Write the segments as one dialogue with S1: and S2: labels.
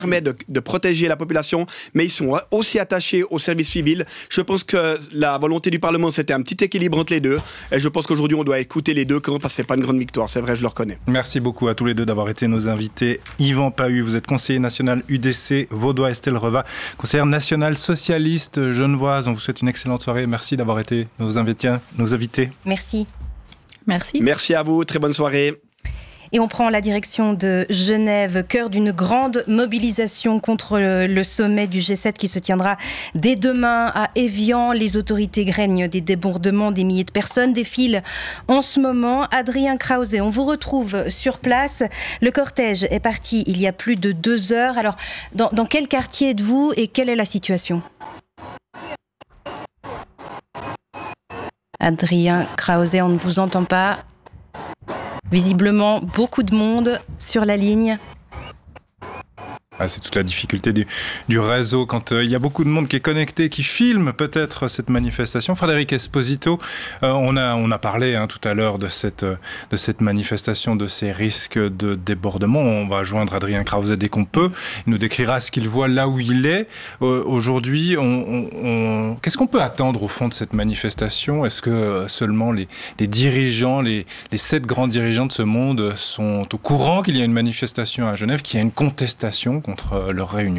S1: permet de protéger la population, mais ils sont aussi attachés au service civil. Je pense que la volonté du Parlement, c'était un petit équilibre entre les deux. Et je pense qu'aujourd'hui, on doit écouter les deux parce que c'est pas une grande victoire. C'est vrai, je le reconnais.
S2: Merci beaucoup à tous les deux d'avoir été nos invités. Yvan Pahu, vous êtes conseiller national UDC Vaudois. Estelle Reva, conseillère nationale socialiste genevoise. On vous souhaite une excellente soirée. Merci d'avoir été nos invités.
S3: Merci.
S1: Merci à vous. Très bonne soirée.
S3: Et on prend la direction de Genève, cœur d'une grande mobilisation contre le sommet du G7 qui se tiendra dès demain à Évian. Les autorités craignent des débordements, des milliers de personnes défilent en ce moment. Adrien Krause, on vous retrouve sur place. Le cortège est parti il y a plus de 2 heures. Alors, dans quel quartier êtes-vous et quelle est la situation ? Adrien Krause, on ne vous entend pas. Visiblement, beaucoup de monde sur la ligne.
S2: C'est toute la difficulté du réseau quand il y a beaucoup de monde qui est connecté, qui filme peut-être cette manifestation. Frédéric Esposito, on a parlé tout à l'heure de cette manifestation, de ces risques de débordement. On va joindre Adrien Krause dès qu'on peut. Il nous décrira ce qu'il voit là où il est. Aujourd'hui, qu'est-ce qu'on peut attendre au fond de cette manifestation ? Est-ce que seulement les dirigeants, les 7 grands dirigeants de ce monde sont au courant qu'il y a une manifestation à Genève, qu'il y a une contestation contre leur réunion ?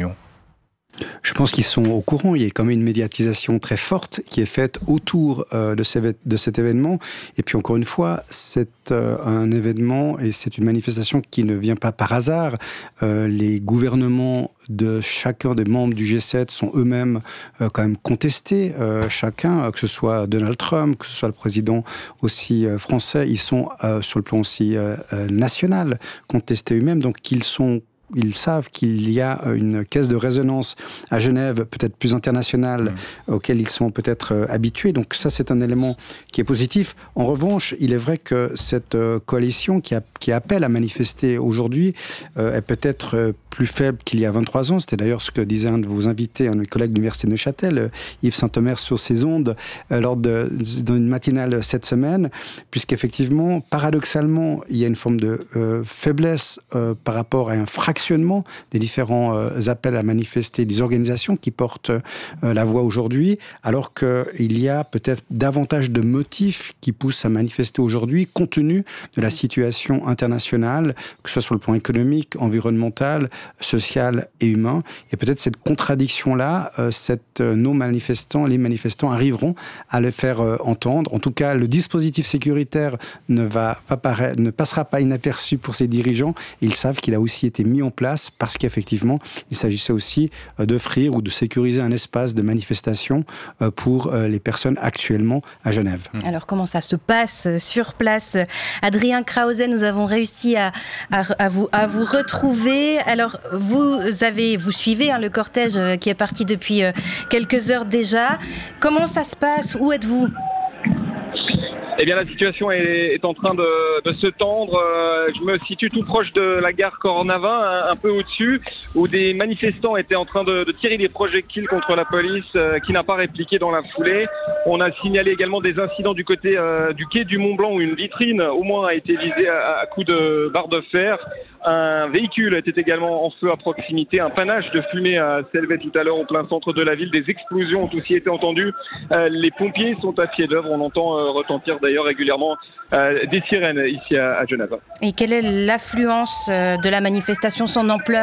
S4: Je pense qu'ils sont au courant. Il y a quand même une médiatisation très forte qui est faite autour de cet événement. Et puis encore une fois, c'est un événement et c'est une manifestation qui ne vient pas par hasard. Les gouvernements de chacun des membres du G7 sont eux-mêmes quand même contestés. Chacun, que ce soit Donald Trump, que ce soit le président aussi français, ils sont sur le plan aussi national contestés eux-mêmes. Donc ils savent qu'il y a une caisse de résonance à Genève, peut-être plus internationale, auquel ils sont peut-être habitués. Donc ça, c'est un élément qui est positif. En revanche, il est vrai que cette coalition qui appelle à manifester aujourd'hui est peut-être plus faible qu'il y a 23 ans. C'était d'ailleurs ce que disait un de vos invités, un de mes collègues de l'Université de Neuchâtel, Yves Saint-Omer, sur ses ondes, lors d'une matinale cette semaine, puisqu'effectivement, paradoxalement, il y a une forme de faiblesse par rapport à un fractionnement des différents appels à manifester, des organisations qui portent la voix aujourd'hui, alors qu'il y a peut-être davantage de motifs qui poussent à manifester aujourd'hui, compte tenu de la situation internationale, que ce soit sur le plan économique, environnemental, social et humain. Et peut-être cette contradiction-là, les manifestants arriveront à le faire entendre. En tout cas, le dispositif sécuritaire ne passera pas inaperçu pour ces dirigeants. Ils savent qu'il a aussi été mis en place parce qu'effectivement, il s'agissait aussi d'offrir ou de sécuriser un espace de manifestation pour les personnes actuellement à Genève.
S3: Alors, comment ça se passe sur place ? Adrien Krause, nous avons réussi à vous retrouver. Alors, vous suivez le cortège qui est parti depuis quelques heures déjà. Comment ça se passe ? Où êtes-vous ?
S5: Eh bien, la situation est en train de se tendre. Je me situe tout proche de la gare Cornavin, un peu au-dessus, où des manifestants étaient en train de tirer des projectiles contre la police, qui n'a pas répliqué dans la foulée. On a signalé également des incidents du côté du quai du Mont-Blanc, où une vitrine, au moins, a été visée à coups de barre de fer. Un véhicule était également en feu à proximité. Un panache de fumée s'élevait tout à l'heure au plein centre de la ville. Des explosions ont aussi été entendues. Les pompiers sont à pied d'œuvre. On entend retentir d'ailleurs régulièrement des sirènes ici à Genève.
S3: Et quelle est l'affluence de la manifestation, son ampleur ?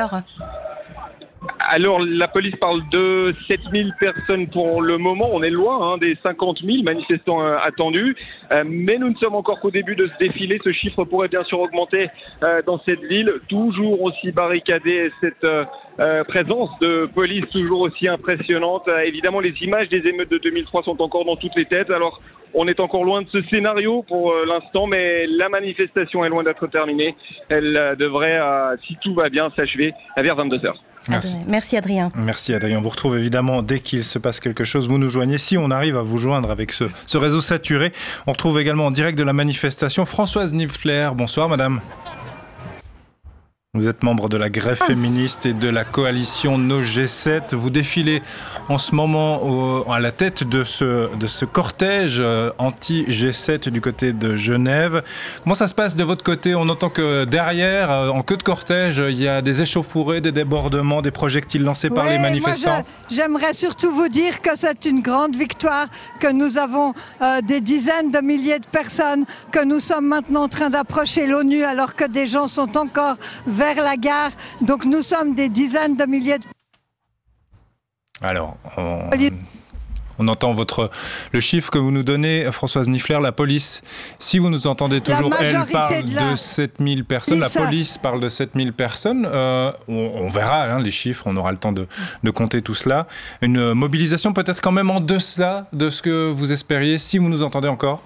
S5: Alors, la police parle de 7000 personnes pour le moment. On est loin des 50 000 manifestants attendus. Mais nous ne sommes encore qu'au début de ce défilé. Ce chiffre pourrait bien sûr augmenter dans cette ville, toujours aussi barricadée. Cette présence de police toujours aussi impressionnante. Évidemment, les images des émeutes de 2003 sont encore dans toutes les têtes. Alors, on est encore loin de ce scénario pour l'instant, mais la manifestation est loin d'être terminée. Elle devrait, si tout va bien, s'achever vers 22h.
S3: Merci Adrien.
S2: Merci Adrien. On vous retrouve évidemment dès qu'il se passe quelque chose. Vous nous joignez. Si on arrive à vous joindre avec ce réseau saturé, on retrouve également en direct de la manifestation Françoise Nifler. Bonsoir madame. Vous êtes membre de la grève féministe et de la coalition No G7. Vous défilez en ce moment à la tête de ce cortège anti-G7 du côté de Genève. Comment ça se passe de votre côté? On entend que derrière, en queue de cortège, il y a des échauffourées, des débordements, des projectiles lancés par les manifestants.
S6: Moi, j'aimerais surtout vous dire que c'est une grande victoire, que nous avons des dizaines de milliers de personnes, que nous sommes maintenant en train d'approcher l'ONU alors que des gens sont encore vers la gare. Donc nous sommes des dizaines de milliers de...
S2: Alors, on entend le chiffre que vous nous donnez, Françoise Niffler, la police. Si vous nous entendez toujours, elle parle de 7000 personnes. La police parle de 7000 personnes. On verra les chiffres, on aura le temps de compter tout cela. Une mobilisation peut-être quand même en deçà de ce que vous espériez, si vous nous entendez encore?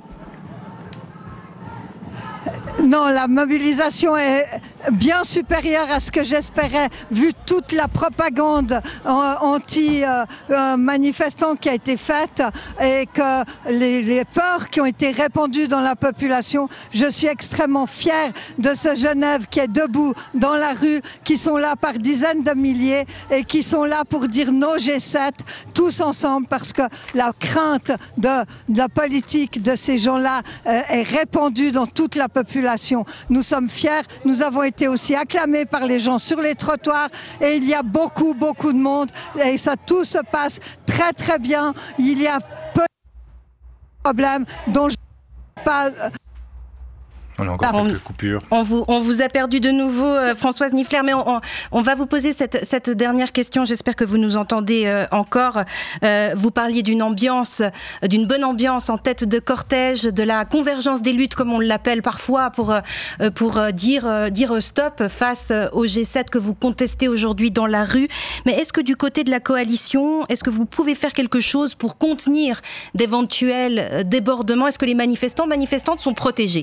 S6: Non, la mobilisation est bien supérieure à ce que j'espérais, vu toute la propagande anti-manifestants qui a été faite et que les peurs qui ont été répandues dans la population. Je suis extrêmement fière de ce Genève qui est debout dans la rue, qui sont là par dizaines de milliers et qui sont là pour dire no G7, tous ensemble, parce que la crainte de la politique de ces gens-là est répandue dans toute la population. Nous sommes fiers, nous avons été aussi acclamés par les gens sur les trottoirs et il y a beaucoup de monde et ça tout se passe très très bien. Il y a peu de problèmes dont je ne sais pas...
S2: On a encore quelques coupures.
S3: On vous a perdu de nouveau, Françoise Niffler, mais on va vous poser cette dernière question. J'espère que vous nous entendez encore. Vous parliez d'une bonne ambiance en tête de cortège, de la convergence des luttes, comme on l'appelle parfois, pour dire stop face au G7 que vous contestez aujourd'hui dans la rue. Mais est-ce que du côté de la coalition, est-ce que vous pouvez faire quelque chose pour contenir d'éventuels débordements? Est-ce que les manifestantes sont protégés?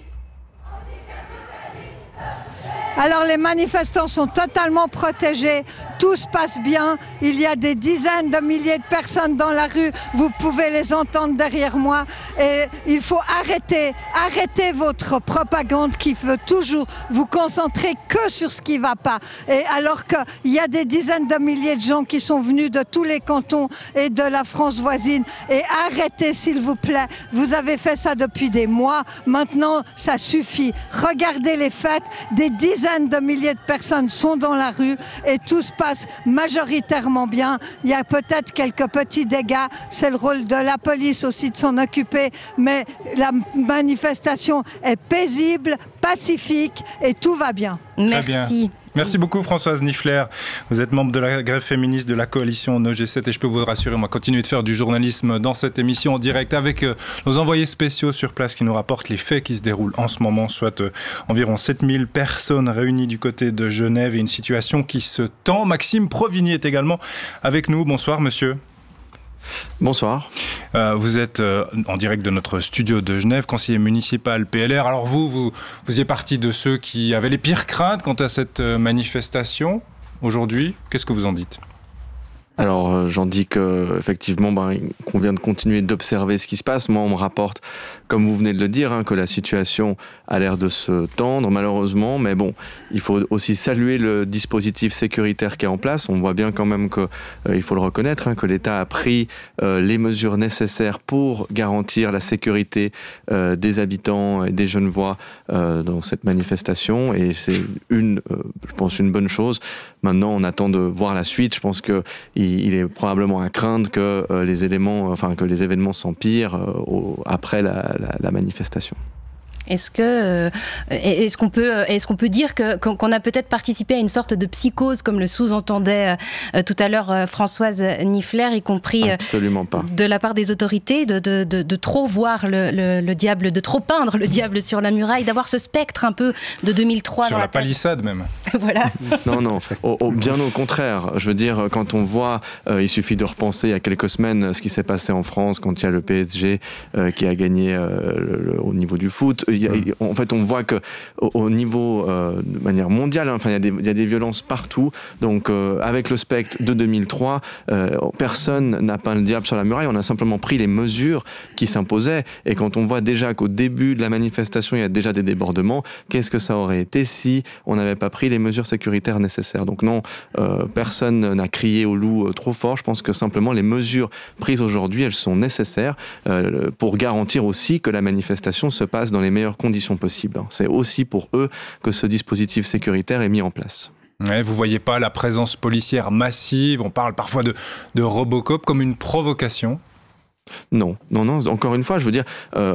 S6: Alors les manifestants sont totalement protégés, tout se passe bien, il y a des dizaines de milliers de personnes dans la rue, vous pouvez les entendre derrière moi et il faut arrêter votre propagande qui veut toujours vous concentrer que sur ce qui ne va pas. Et alors qu'il y a des dizaines de milliers de gens qui sont venus de tous les cantons et de la France voisine et arrêtez s'il vous plaît, vous avez fait ça depuis des mois, maintenant ça suffit. Regardez les fêtes, des dizaines de milliers de personnes sont dans la rue et tout se passe majoritairement bien. Il y a peut-être quelques petits dégâts, c'est le rôle de la police aussi de s'en occuper, mais la manifestation est paisible, pacifique et tout va bien.
S3: Merci.
S2: Merci beaucoup Françoise Niffler. Vous êtes membre de la grève féministe de la coalition No G7 et je peux vous rassurer, on va continuer de faire du journalisme dans cette émission en direct avec nos envoyés spéciaux sur place qui nous rapportent les faits qui se déroulent en ce moment, soit environ 7000 personnes réunies du côté de Genève et une situation qui se tend. Maxime Provigny est également avec nous. Bonsoir monsieur.
S7: Bonsoir.
S2: Vous êtes en direct de notre studio de Genève, conseiller municipal PLR. Alors vous faisiez partie de ceux qui avaient les pires craintes quant à cette manifestation. Aujourd'hui, qu'est-ce que vous en dites ?
S7: Alors j'en dis qu'effectivement qu'on vient de continuer d'observer ce qui se passe. Moi on me rapporte, comme vous venez de le dire, que la situation a l'air de se tendre malheureusement, mais bon, il faut aussi saluer le dispositif sécuritaire qui est en place. On voit bien quand même que, il faut le reconnaître, que l'État a pris les mesures nécessaires pour garantir la sécurité des habitants et des Genevois dans cette manifestation, et c'est je pense une bonne chose. Maintenant on attend de voir la suite. Je pense que il est probablement à craindre que les événements s'empirent après la manifestation.
S3: Est-ce qu'on peut dire qu'on a peut-être participé à une sorte de psychose, comme le sous-entendait tout à l'heure Françoise Niffler, y compris
S7: Absolument pas.
S3: De la part des autorités, de trop voir le diable, de trop peindre le diable sur la muraille, d'avoir ce spectre un peu de 2003
S2: sur
S3: dans
S2: la palissade même.
S3: Voilà.
S7: Non, bien au contraire. Je veux dire, quand on voit, il suffit de repenser il y a quelques semaines ce qui s'est passé en France quand il y a le PSG qui a gagné au niveau du foot. En fait, on voit que au niveau de manière mondiale, enfin, il y a des violences partout. Donc, avec le spectre de 2003, personne n'a peint le diable sur la muraille. On a simplement pris les mesures qui s'imposaient. Et quand on voit déjà qu'au début de la manifestation, il y a déjà des débordements, qu'est-ce que ça aurait été si on n'avait pas pris les mesures sécuritaires nécessaires? Donc non, personne n'a crié au loup trop fort. Je pense que simplement les mesures prises aujourd'hui, elles sont nécessaires pour garantir aussi que la manifestation se passe dans les meilleures conditions possibles. C'est aussi pour eux que ce dispositif sécuritaire est mis en place.
S2: Ouais, vous voyez pas la présence policière massive, on parle parfois de Robocop comme une provocation?
S7: Non. Encore une fois, je veux dire,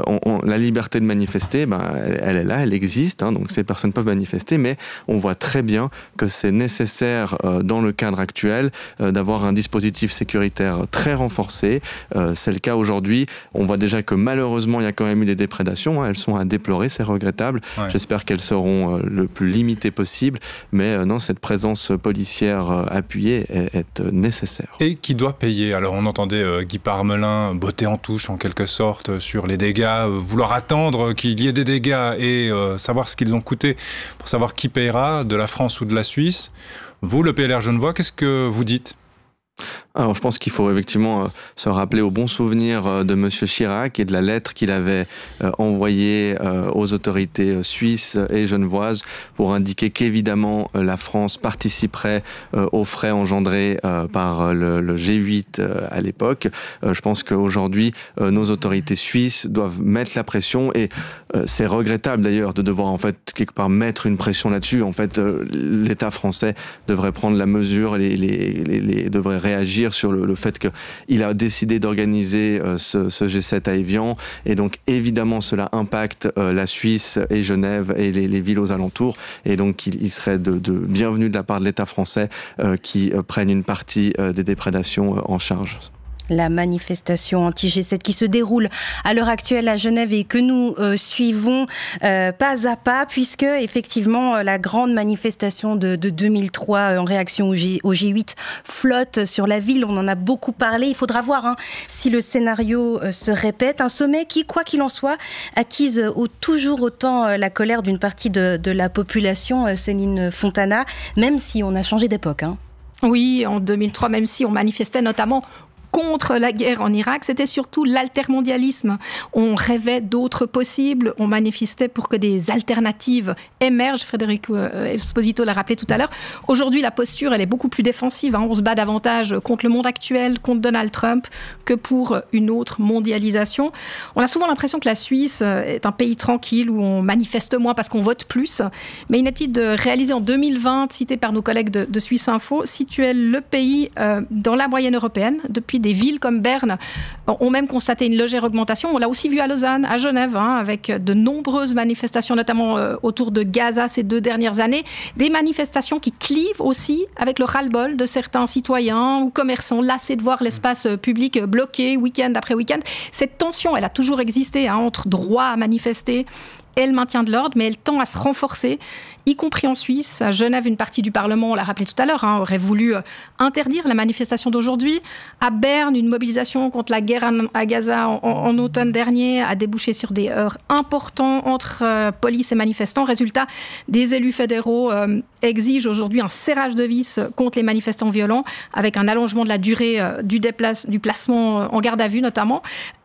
S7: la liberté de manifester, elle est là, elle existe, donc ces personnes peuvent manifester, mais on voit très bien que c'est nécessaire, dans le cadre actuel, d'avoir un dispositif sécuritaire très renforcé. C'est le cas aujourd'hui. On voit déjà que malheureusement, il y a quand même eu des déprédations. Elles sont à déplorer, c'est regrettable. Ouais. J'espère qu'elles seront le plus limitées possible, mais non, cette présence policière appuyée est nécessaire.
S2: Et qui doit payer? Alors, on entendait Guy Parmelin botter en touche en quelque sorte sur les dégâts, vouloir attendre qu'il y ait des dégâts et savoir ce qu'ils ont coûté pour savoir qui paiera, de la France ou de la Suisse. Vous, le PLR Genevois, qu'est-ce que vous dites ?
S7: Alors, je pense qu'il faut effectivement se rappeler au bon souvenir de M. Chirac et de la lettre qu'il avait envoyée aux autorités suisses et genevoises pour indiquer qu'évidemment la France participerait aux frais engendrés par le G8 à l'époque. Je pense qu'aujourd'hui, nos autorités suisses doivent mettre la pression et c'est regrettable d'ailleurs de devoir en fait quelque part mettre une pression là-dessus. En fait, l'État français devrait prendre la mesure, devrait réagir sur le fait qu'il a décidé d'organiser ce G7 à Évian et donc évidemment cela impacte la Suisse et Genève et les villes aux alentours et donc il serait de bienvenu de la part de l'État français qui prenne une partie des déprédations en charge.
S3: La manifestation anti-G7 qui se déroule à l'heure actuelle à Genève et que nous suivons pas à pas, puisque effectivement la grande manifestation de 2003 en réaction au G8 flotte sur la ville. On en a beaucoup parlé. Il faudra voir si le scénario se répète. Un sommet qui, quoi qu'il en soit, attise toujours autant la colère d'une partie de la population, Céline Fontana, même si on a changé d'époque.
S8: Oui, en 2003, même si on manifestait notamment contre la guerre en Irak, c'était surtout l'altermondialisme. On rêvait d'autres possibles, on manifestait pour que des alternatives émergent. Frédéric Esposito l'a rappelé tout à l'heure. Aujourd'hui, la posture, elle est beaucoup plus défensive. On se bat davantage contre le monde actuel, contre Donald Trump, que pour une autre mondialisation. On a souvent l'impression que la Suisse est un pays tranquille où on manifeste moins parce qu'on vote plus. Mais une étude réalisée en 2020, citée par nos collègues de Suisse Info, situait le pays dans la moyenne européenne. Depuis des villes comme Berne ont même constaté une légère augmentation. On l'a aussi vu à Lausanne, à Genève, avec de nombreuses manifestations, notamment autour de Gaza ces 2 dernières années. Des manifestations qui clivent aussi avec le ras-le-bol de certains citoyens ou commerçants lassés de voir l'espace public bloqué week-end après week-end. Cette tension, elle a toujours existé entre droit à manifester et le maintien de l'ordre, mais elle tend à se renforcer, y compris en Suisse. À Genève, une partie du Parlement, on l'a rappelé tout à l'heure, aurait voulu interdire la manifestation d'aujourd'hui. À Berne, une mobilisation contre la guerre à Gaza en automne dernier a débouché sur des heurts importants entre police et manifestants. Résultat, des élus fédéraux exigent aujourd'hui un serrage de vis contre les manifestants violents, avec un allongement de la durée du placement en garde à vue notamment.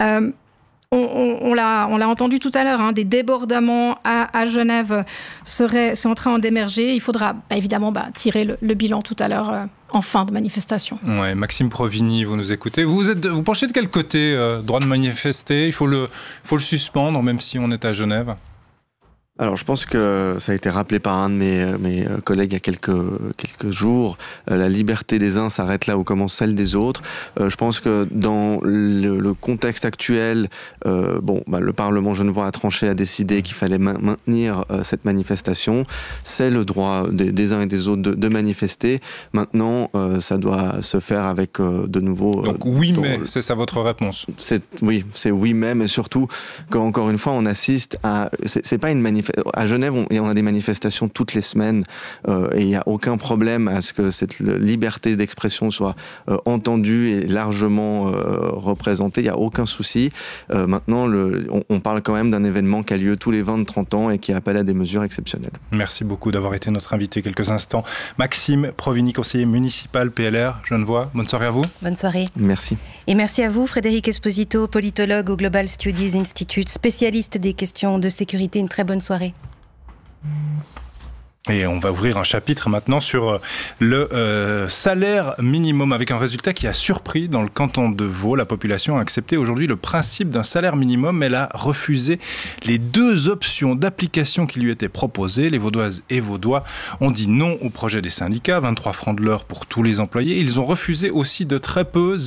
S8: On l'a entendu tout à l'heure, des débordements à Genève sont en train d'émerger. Il faudra évidemment tirer le bilan tout à l'heure en fin de manifestation.
S2: Ouais, Maxime Provini, vous nous écoutez. Vous penchez de quel côté droit de manifester? Il faut le suspendre même si on est à Genève?
S7: Alors, je pense que ça a été rappelé par un de mes collègues il y a quelques jours. La liberté des uns s'arrête là où commence celle des autres. Je pense que dans le contexte actuel, le Parlement genevois a tranché, a décidé qu'il fallait maintenir cette manifestation. C'est le droit des uns et des autres de manifester. Maintenant, ça doit se faire avec de nouveau...
S2: Donc oui, mais c'est ça votre réponse?
S7: Oui, c'est oui, mais surtout qu'encore une fois, on assiste à... C'est pas une manifestation à Genève, on a des manifestations toutes les semaines et il n'y a aucun problème à ce que cette liberté d'expression soit entendue et largement représentée. Il n'y a aucun souci. Maintenant, on parle quand même d'un événement qui a lieu tous les 20-30 ans et qui appelle à des mesures exceptionnelles.
S2: Merci beaucoup d'avoir été notre invité quelques instants. Maxime Provini, conseiller municipal PLR Genevois. Bonne soirée à vous.
S3: Bonne soirée.
S7: Merci.
S3: Et merci à vous, Frédéric Esposito, politologue au Global Studies Institute, spécialiste des questions de sécurité. Une très bonne soirée.
S2: Et on va ouvrir un chapitre maintenant sur le salaire minimum, avec un résultat qui a surpris dans le canton de Vaud. La population a accepté aujourd'hui le principe d'un salaire minimum. Elle a refusé les 2 options d'application qui lui étaient proposées. Les Vaudoises et Vaudois ont dit non au projet des syndicats, 23 francs de l'heure pour tous les employés. Ils ont refusé aussi de très peu,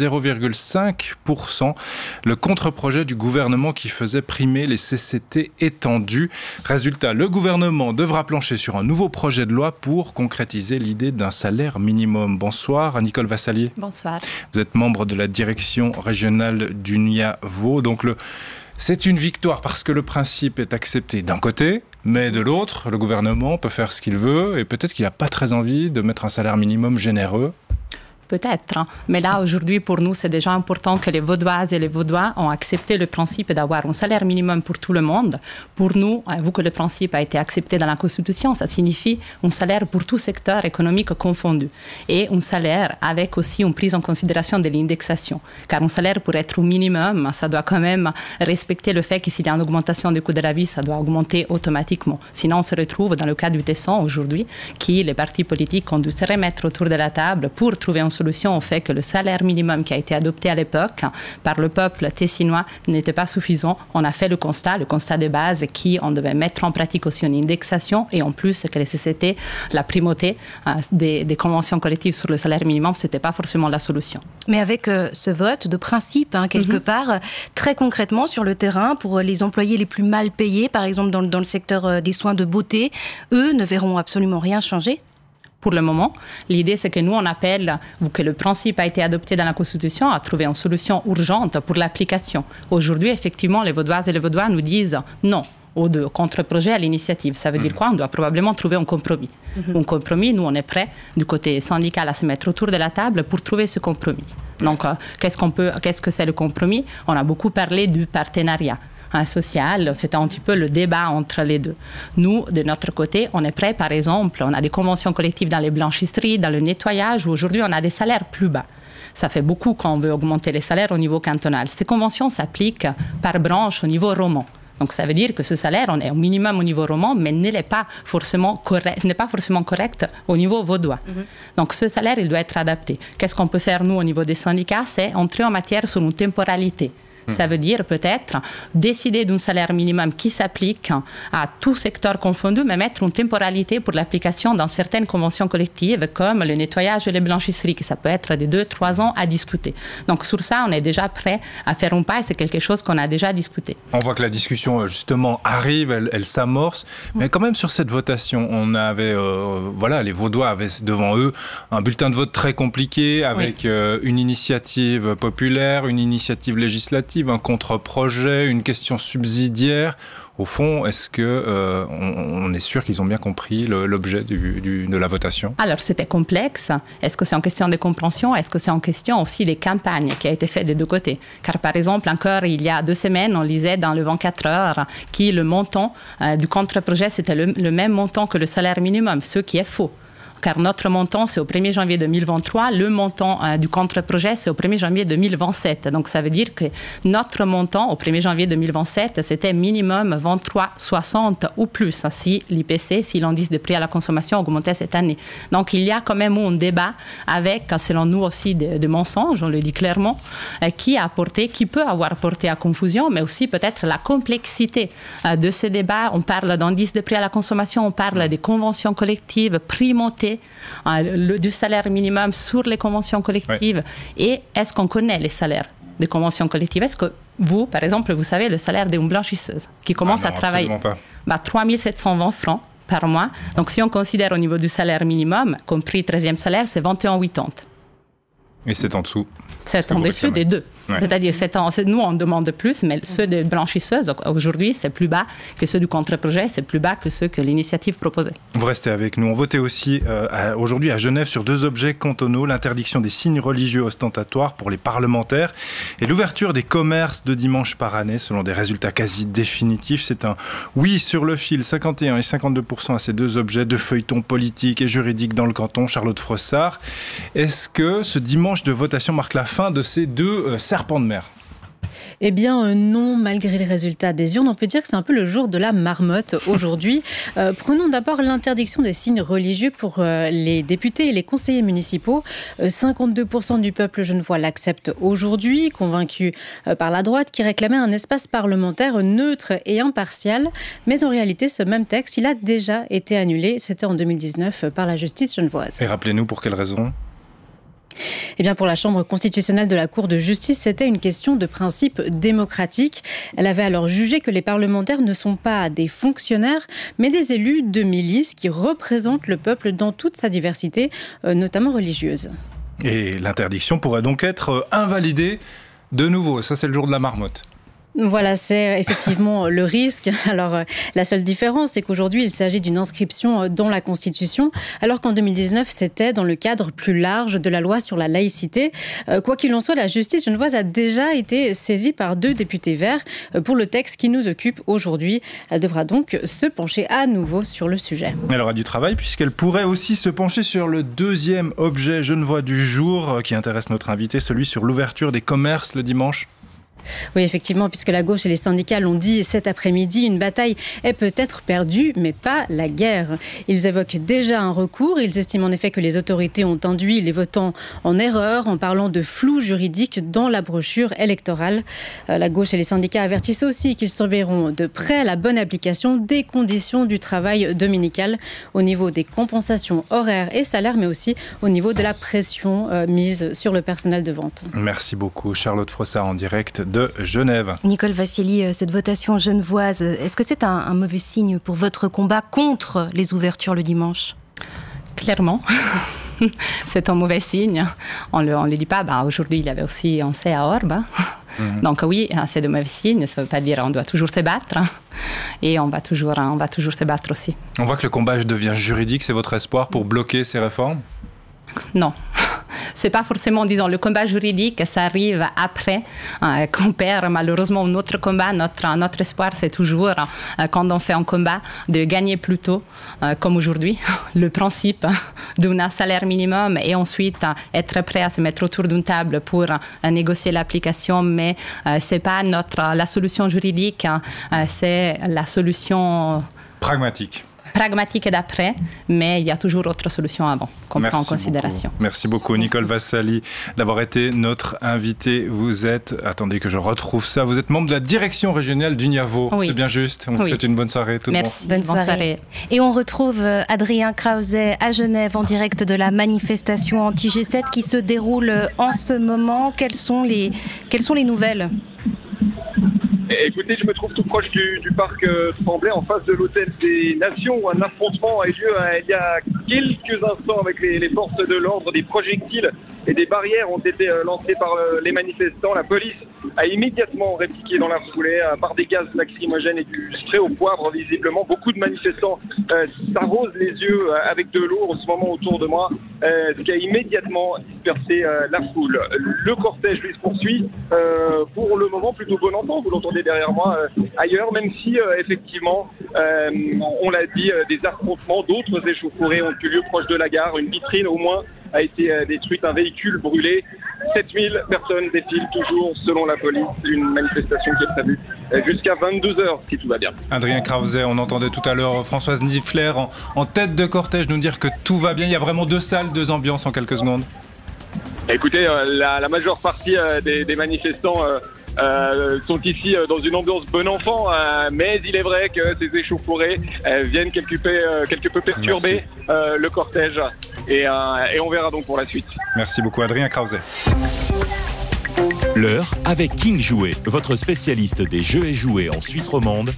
S2: 0,5%, le contre-projet du gouvernement qui faisait primer les CCT étendus. Résultat, le gouvernement devra plancher sur un nouveau projet de loi pour concrétiser l'idée d'un salaire minimum. Bonsoir, Nicole Vassalier.
S9: Bonsoir.
S2: Vous êtes membre de la direction régionale d'UNIA Vaud. Donc c'est une victoire parce que le principe est accepté d'un côté, mais de l'autre, le gouvernement peut faire ce qu'il veut et peut-être qu'il n'a pas très envie de mettre un salaire minimum généreux.
S9: Peut-être, mais là aujourd'hui pour nous c'est déjà important que les Vaudoises et les Vaudois ont accepté le principe d'avoir un salaire minimum pour tout le monde. Pour nous, vu que le principe a été accepté dans la Constitution, ça signifie un salaire pour tout secteur économique confondu et un salaire avec aussi une prise en considération de l'indexation. Car un salaire pour être au minimum, ça doit quand même respecter le fait que s'il y a une augmentation du coût de la vie, ça doit augmenter automatiquement. Sinon on se retrouve dans le cas du Tesson aujourd'hui, qui les partis politiques ont dû se remettre autour de la table pour trouver un solution au fait que le salaire minimum qui a été adopté à l'époque par le peuple tessinois n'était pas suffisant. On a fait le constat de base qu'on devait mettre en pratique aussi une indexation et en plus que les CCT, la primauté des conventions collectives sur le salaire minimum, ce n'était pas forcément la solution.
S3: Mais avec ce vote de principe, quelque part, très concrètement sur le terrain, pour les employés les plus mal payés, par exemple dans le secteur des soins de beauté, eux ne verront absolument rien changer.
S9: Pour le moment, l'idée c'est que nous on appelle, vu que le principe a été adopté dans la Constitution, à trouver une solution urgente pour l'application. Aujourd'hui, effectivement, les Vaudoises et les Vaudois nous disent non aux 2 contre-projets à l'initiative. Ça veut dire quoi? On doit probablement trouver un compromis. Un compromis, nous on est prêts du côté syndical à se mettre autour de la table pour trouver ce compromis. Donc qu'est-ce que c'est le compromis? On a beaucoup parlé du partenariat social, c'était un petit peu le débat entre les deux. Nous, de notre côté, on est prêts, par exemple, on a des conventions collectives dans les blanchisseries, dans le nettoyage, où aujourd'hui on a des salaires plus bas. Ça fait beaucoup quand on veut augmenter les salaires au niveau cantonal. Ces conventions s'appliquent par branche au niveau roman. Donc ça veut dire que ce salaire, on est au minimum au niveau roman, mais n'est pas forcément correct au niveau vaudois. Donc ce salaire, il doit être adapté. Qu'est-ce qu'on peut faire, nous, au niveau des syndicats? C'est entrer en matière sur une temporalité. Ça veut dire peut-être décider d'un salaire minimum qui s'applique à tout secteur confondu, mais mettre une temporalité pour l'application dans certaines conventions collectives, comme le nettoyage et les blanchisseries, que ça peut être de 2-3 ans à discuter. Donc sur ça, on est déjà prêt à faire un pas et c'est quelque chose qu'on a déjà discuté.
S2: On voit que la discussion, justement, arrive, elle s'amorce, mais quand même sur cette votation, on avait, les Vaudois avaient devant eux un bulletin de vote très compliqué, avec une initiative populaire, une initiative législative, un contre-projet, une question subsidiaire. Au fond, est-ce que on est sûr qu'ils ont bien compris l'objet de la votation? Alors,
S9: c'était complexe. Est-ce que c'est en question de compréhension? Est-ce que c'est en question aussi des campagnes qui a été faites des 2 côtés? Car, par exemple, encore il y a 2 semaines, on lisait dans le 24 heures que le montant du contre-projet, c'était le même montant que le salaire minimum, ce qui est faux. Car notre montant, c'est au 1er janvier 2023. Le montant du contre-projet, c'est au 1er janvier 2027. Donc, ça veut dire que notre montant, au 1er janvier 2027, c'était minimum 23,60 ou plus, si l'IPC, si l'indice de prix à la consommation augmentait cette année. Donc, il y a quand même un débat avec, selon nous aussi, de mensonges, on le dit clairement, qui peut avoir porté à confusion, mais aussi peut-être la complexité de ce débat. On parle d'indice de prix à la consommation, on parle des conventions collectives primauté du salaire minimum sur les conventions collectives. Et est-ce qu'on connaît les salaires des conventions collectives? Est-ce que vous, par exemple, vous savez le salaire d'une blanchisseuse qui commence à travailler? 3 720 francs par mois. Donc si on considère au niveau du salaire minimum, compris 13e salaire, c'est 21,80.
S2: Et c'est en dessous?
S9: C'est en dessous des 2.
S2: Ouais.
S9: C'est-à-dire, nous, on demande plus, mais ceux des blanchisseuses, aujourd'hui, c'est plus bas que ceux du contre-projet, c'est plus bas que ceux que l'initiative proposait.
S2: Vous restez avec nous. On votait aussi aujourd'hui à Genève sur 2 objets cantonaux, l'interdiction des signes religieux ostentatoires pour les parlementaires et l'ouverture des commerces de dimanche par année, selon des résultats quasi définitifs. C'est un oui sur le fil, 51 et 52% à ces 2 objets de feuilleton politique et juridique dans le canton. Charlotte Frossard, est-ce que ce dimanche de votation marque la fin de ces 2 serpents de mer ?
S10: Eh bien non, malgré les résultats des urnes, on peut dire que c'est un peu le jour de la marmotte aujourd'hui. Prenons d'abord l'interdiction des signes religieux pour les députés et les conseillers municipaux. 52% du peuple genevois l'accepte aujourd'hui, convaincu par la droite qui réclamait un espace parlementaire neutre et impartial. Mais en réalité, ce même texte, il a déjà été annulé. C'était en 2019 par la justice genevoise.
S2: Et rappelez-nous pour quelle raison ?
S10: Eh bien, pour la Chambre constitutionnelle de la Cour de justice, c'était une question de principe démocratique. Elle avait alors jugé que les parlementaires ne sont pas des fonctionnaires, mais des élus de milice qui représentent le peuple dans toute sa diversité, notamment religieuse.
S2: Et l'interdiction pourrait donc être invalidée de nouveau. Ça, c'est le jour de la marmotte.
S10: Voilà, c'est effectivement le risque. Alors, la seule différence, c'est qu'aujourd'hui, il s'agit d'une inscription dans la Constitution, alors qu'en 2019, c'était dans le cadre plus large de la loi sur la laïcité. Quoi qu'il en soit, la justice genevoise a déjà été saisie par 2 députés verts pour le texte qui nous occupe aujourd'hui. Elle devra donc se pencher à nouveau sur le sujet.
S2: Elle aura du travail puisqu'elle pourrait aussi se pencher sur le 2e objet genevois du jour qui intéresse notre invité, celui sur l'ouverture des commerces le dimanche.
S10: Oui, effectivement, puisque la gauche et les syndicats l'ont dit cet après-midi, une bataille est peut-être perdue, mais pas la guerre. Ils évoquent déjà un recours. Ils estiment en effet que les autorités ont induit les votants en erreur en parlant de flou juridique dans la brochure électorale. La gauche et les syndicats avertissent aussi qu'ils surveilleront de près la bonne application des conditions du travail dominical au niveau des compensations horaires et salaires, mais aussi au niveau de la pression mise sur le personnel de vente.
S2: Merci beaucoup, Charlotte Frossard en direct de Genève.
S3: Nicole Vassili, cette votation genevoise, est-ce que c'est un mauvais signe pour votre combat contre les ouvertures le dimanche ?
S9: Clairement. C'est un mauvais signe. On le dit pas. Aujourd'hui, il y avait aussi un C à Orbe. Donc oui, c'est de mauvais signes. Ça ne veut pas dire qu'on doit toujours se battre. Et on va toujours se battre aussi.
S2: On voit que le combat devient juridique. C'est votre espoir pour bloquer ces réformes ?
S9: Non. C'est pas forcément, disons, le combat juridique, ça arrive après qu'on perd malheureusement notre combat. Notre espoir, c'est toujours, quand on fait un combat, de gagner plus tôt, comme aujourd'hui, le principe d'un salaire minimum et ensuite être prêt à se mettre autour d'une table pour négocier l'application. Mais c'est pas la solution juridique, c'est la solution
S2: pragmatique
S9: d'après, mais il y a toujours autre solution avant qu'on prend en considération.
S2: Merci beaucoup, Nicole Vassali, d'avoir été notre invitée. Vous êtes, attendez que je retrouve ça, vous êtes membre de la direction régionale d'Uniavo. Oui. C'est bien juste. On vous souhaite une bonne soirée.
S9: Merci, bonne soirée.
S3: Et on retrouve Adrien Krause à Genève en direct de la manifestation anti-G7 qui se déroule en ce moment. Quelles sont les nouvelles ?
S5: Écoutez, je me trouve tout proche du parc Tremblay, en face de l'hôtel des Nations, où un affrontement a eu lieu il y a quelques instants avec les forces de l'ordre. Des projectiles et des barrières ont été lancés par les manifestants. La police a immédiatement répliqué dans la foulée par des gaz lacrymogènes et du spray au poivre, visiblement. Beaucoup de manifestants s'arrosent les yeux avec de l'eau en ce moment autour de moi, ce qui a immédiatement dispersé la foule. Le cortège, lui, se poursuit. Pour le moment, plutôt bon entend, vous l'entendez derrière moi, ailleurs, même si, effectivement, on l'a dit, des affrontements, d'autres échauffourées ont eu lieu proche de la gare. Une vitrine, au moins, a été détruite, un véhicule brûlé. 7000 personnes défilent toujours, selon la police. Une manifestation qui est prévue jusqu'à 22h, si tout va bien.
S2: Adrien Krause, on entendait tout à l'heure Françoise Nifler en tête de cortège nous dire que tout va bien. Il y a vraiment 2 salles, 2 ambiances en quelques secondes.
S5: Écoutez, la majeure partie des manifestants sont ici dans une ambiance bon enfant, mais il est vrai que ces échauffourées viennent quelque peu perturber le cortège et on verra donc pour la suite.
S2: Merci beaucoup Adrien Krause.
S11: L'heure avec King Jouet, votre spécialiste des jeux et jouets en Suisse romande,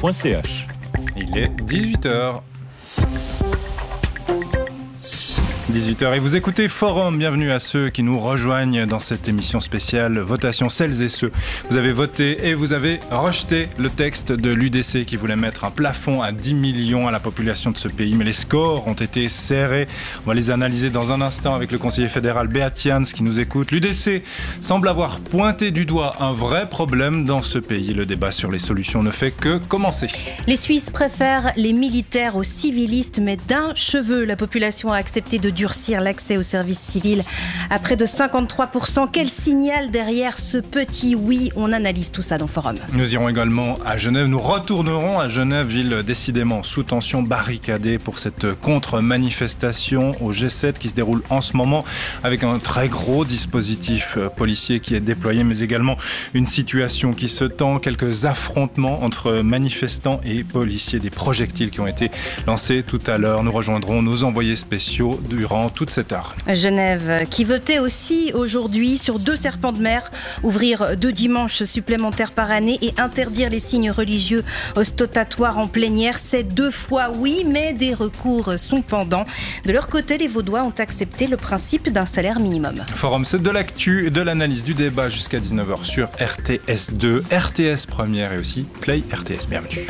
S11: king-jouet.ch.
S2: Il est 18h. 18h et vous écoutez Forum. Bienvenue à ceux qui nous rejoignent dans cette émission spéciale Votation. Celles et ceux, vous avez voté et vous avez rejeté le texte de l'UDC qui voulait mettre un plafond à 10 millions à la population de ce pays. Mais les scores ont été serrés. On va les analyser dans un instant avec le conseiller fédéral Beat Jans qui nous écoute. L'UDC semble avoir pointé du doigt un vrai problème dans ce pays. Le débat sur les solutions ne fait que commencer.
S3: Les Suisses préfèrent les militaires aux civilistes, mais d'un cheveu. La population a accepté de durcir l'accès au service civil à près de 53%. Quel signal derrière ce petit oui? On analyse tout ça dans Forum.
S2: Nous irons également à Genève. Nous retournerons à Genève, ville décidément sous tension, barricadée pour cette contre-manifestation au G7 qui se déroule en ce moment avec un très gros dispositif policier qui est déployé, mais également une situation qui se tend, quelques affrontements entre manifestants et policiers, des projectiles qui ont été lancés tout à l'heure. Nous rejoindrons nos envoyés spéciaux durant toute cette heure.
S3: Genève qui votait aussi aujourd'hui sur 2 serpents de mer, ouvrir 2 dimanches supplémentaires par année et interdire les signes religieux ostentatoires en plénière. C'est 2 fois oui, mais des recours sont pendants. De leur côté, les Vaudois ont accepté le principe d'un salaire minimum.
S2: Forum, c'est de l'actu, de l'analyse, du débat jusqu'à 19h sur RTS2, RTS Première et aussi Play RTS. Bienvenue.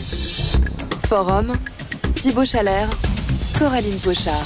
S12: Forum, Thibaut Chalère, Coraline Pochard.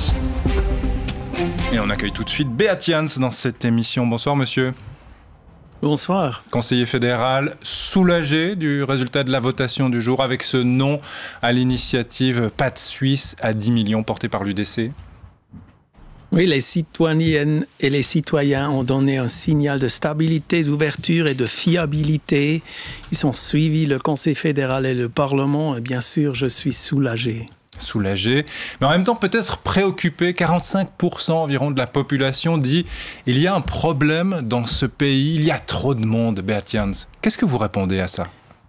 S2: Et on accueille tout de suite Beat Jans dans cette émission. Bonsoir monsieur.
S13: Bonsoir.
S2: Conseiller fédéral, soulagé du résultat de la votation du jour avec ce non à l'initiative Pas de Suisse à 10 millions portée par l'UDC.
S13: Oui, les citoyennes et les citoyens ont donné un signal de stabilité, d'ouverture et de fiabilité. Ils ont suivi le Conseil fédéral et le Parlement et bien sûr, je suis soulagé.
S2: Soulagé, mais en même temps peut-être préoccupé. 45% environ de la population dit il y a un problème dans ce pays, il y a trop de monde. Beat Jans, qu'est-ce que vous répondez à ça?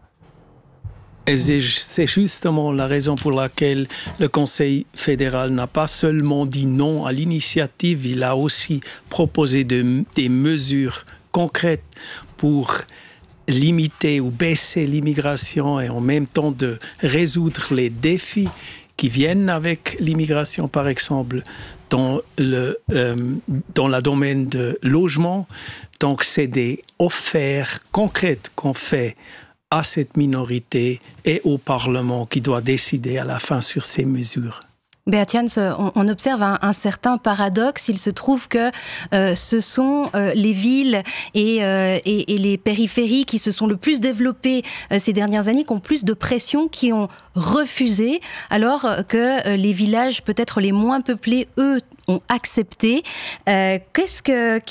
S13: Et c'est justement la raison pour laquelle le Conseil fédéral n'a pas seulement dit non à l'initiative, il a aussi proposé des mesures concrètes pour limiter ou baisser l'immigration et en même temps de résoudre les défis qui viennent avec l'immigration, par exemple, dans le domaine de logement. Donc, c'est des offres concrètes qu'on fait à cette minorité et au Parlement qui doit décider à la fin sur ces mesures.
S3: Beat Jans, on observe un certain paradoxe. Il se trouve que ce sont les villes et les périphéries qui se sont le plus développées ces dernières années, qui ont plus de pression, qui ont refusé, alors que les villages peut-être les moins peuplés, eux, ont accepté. Qu'est-ce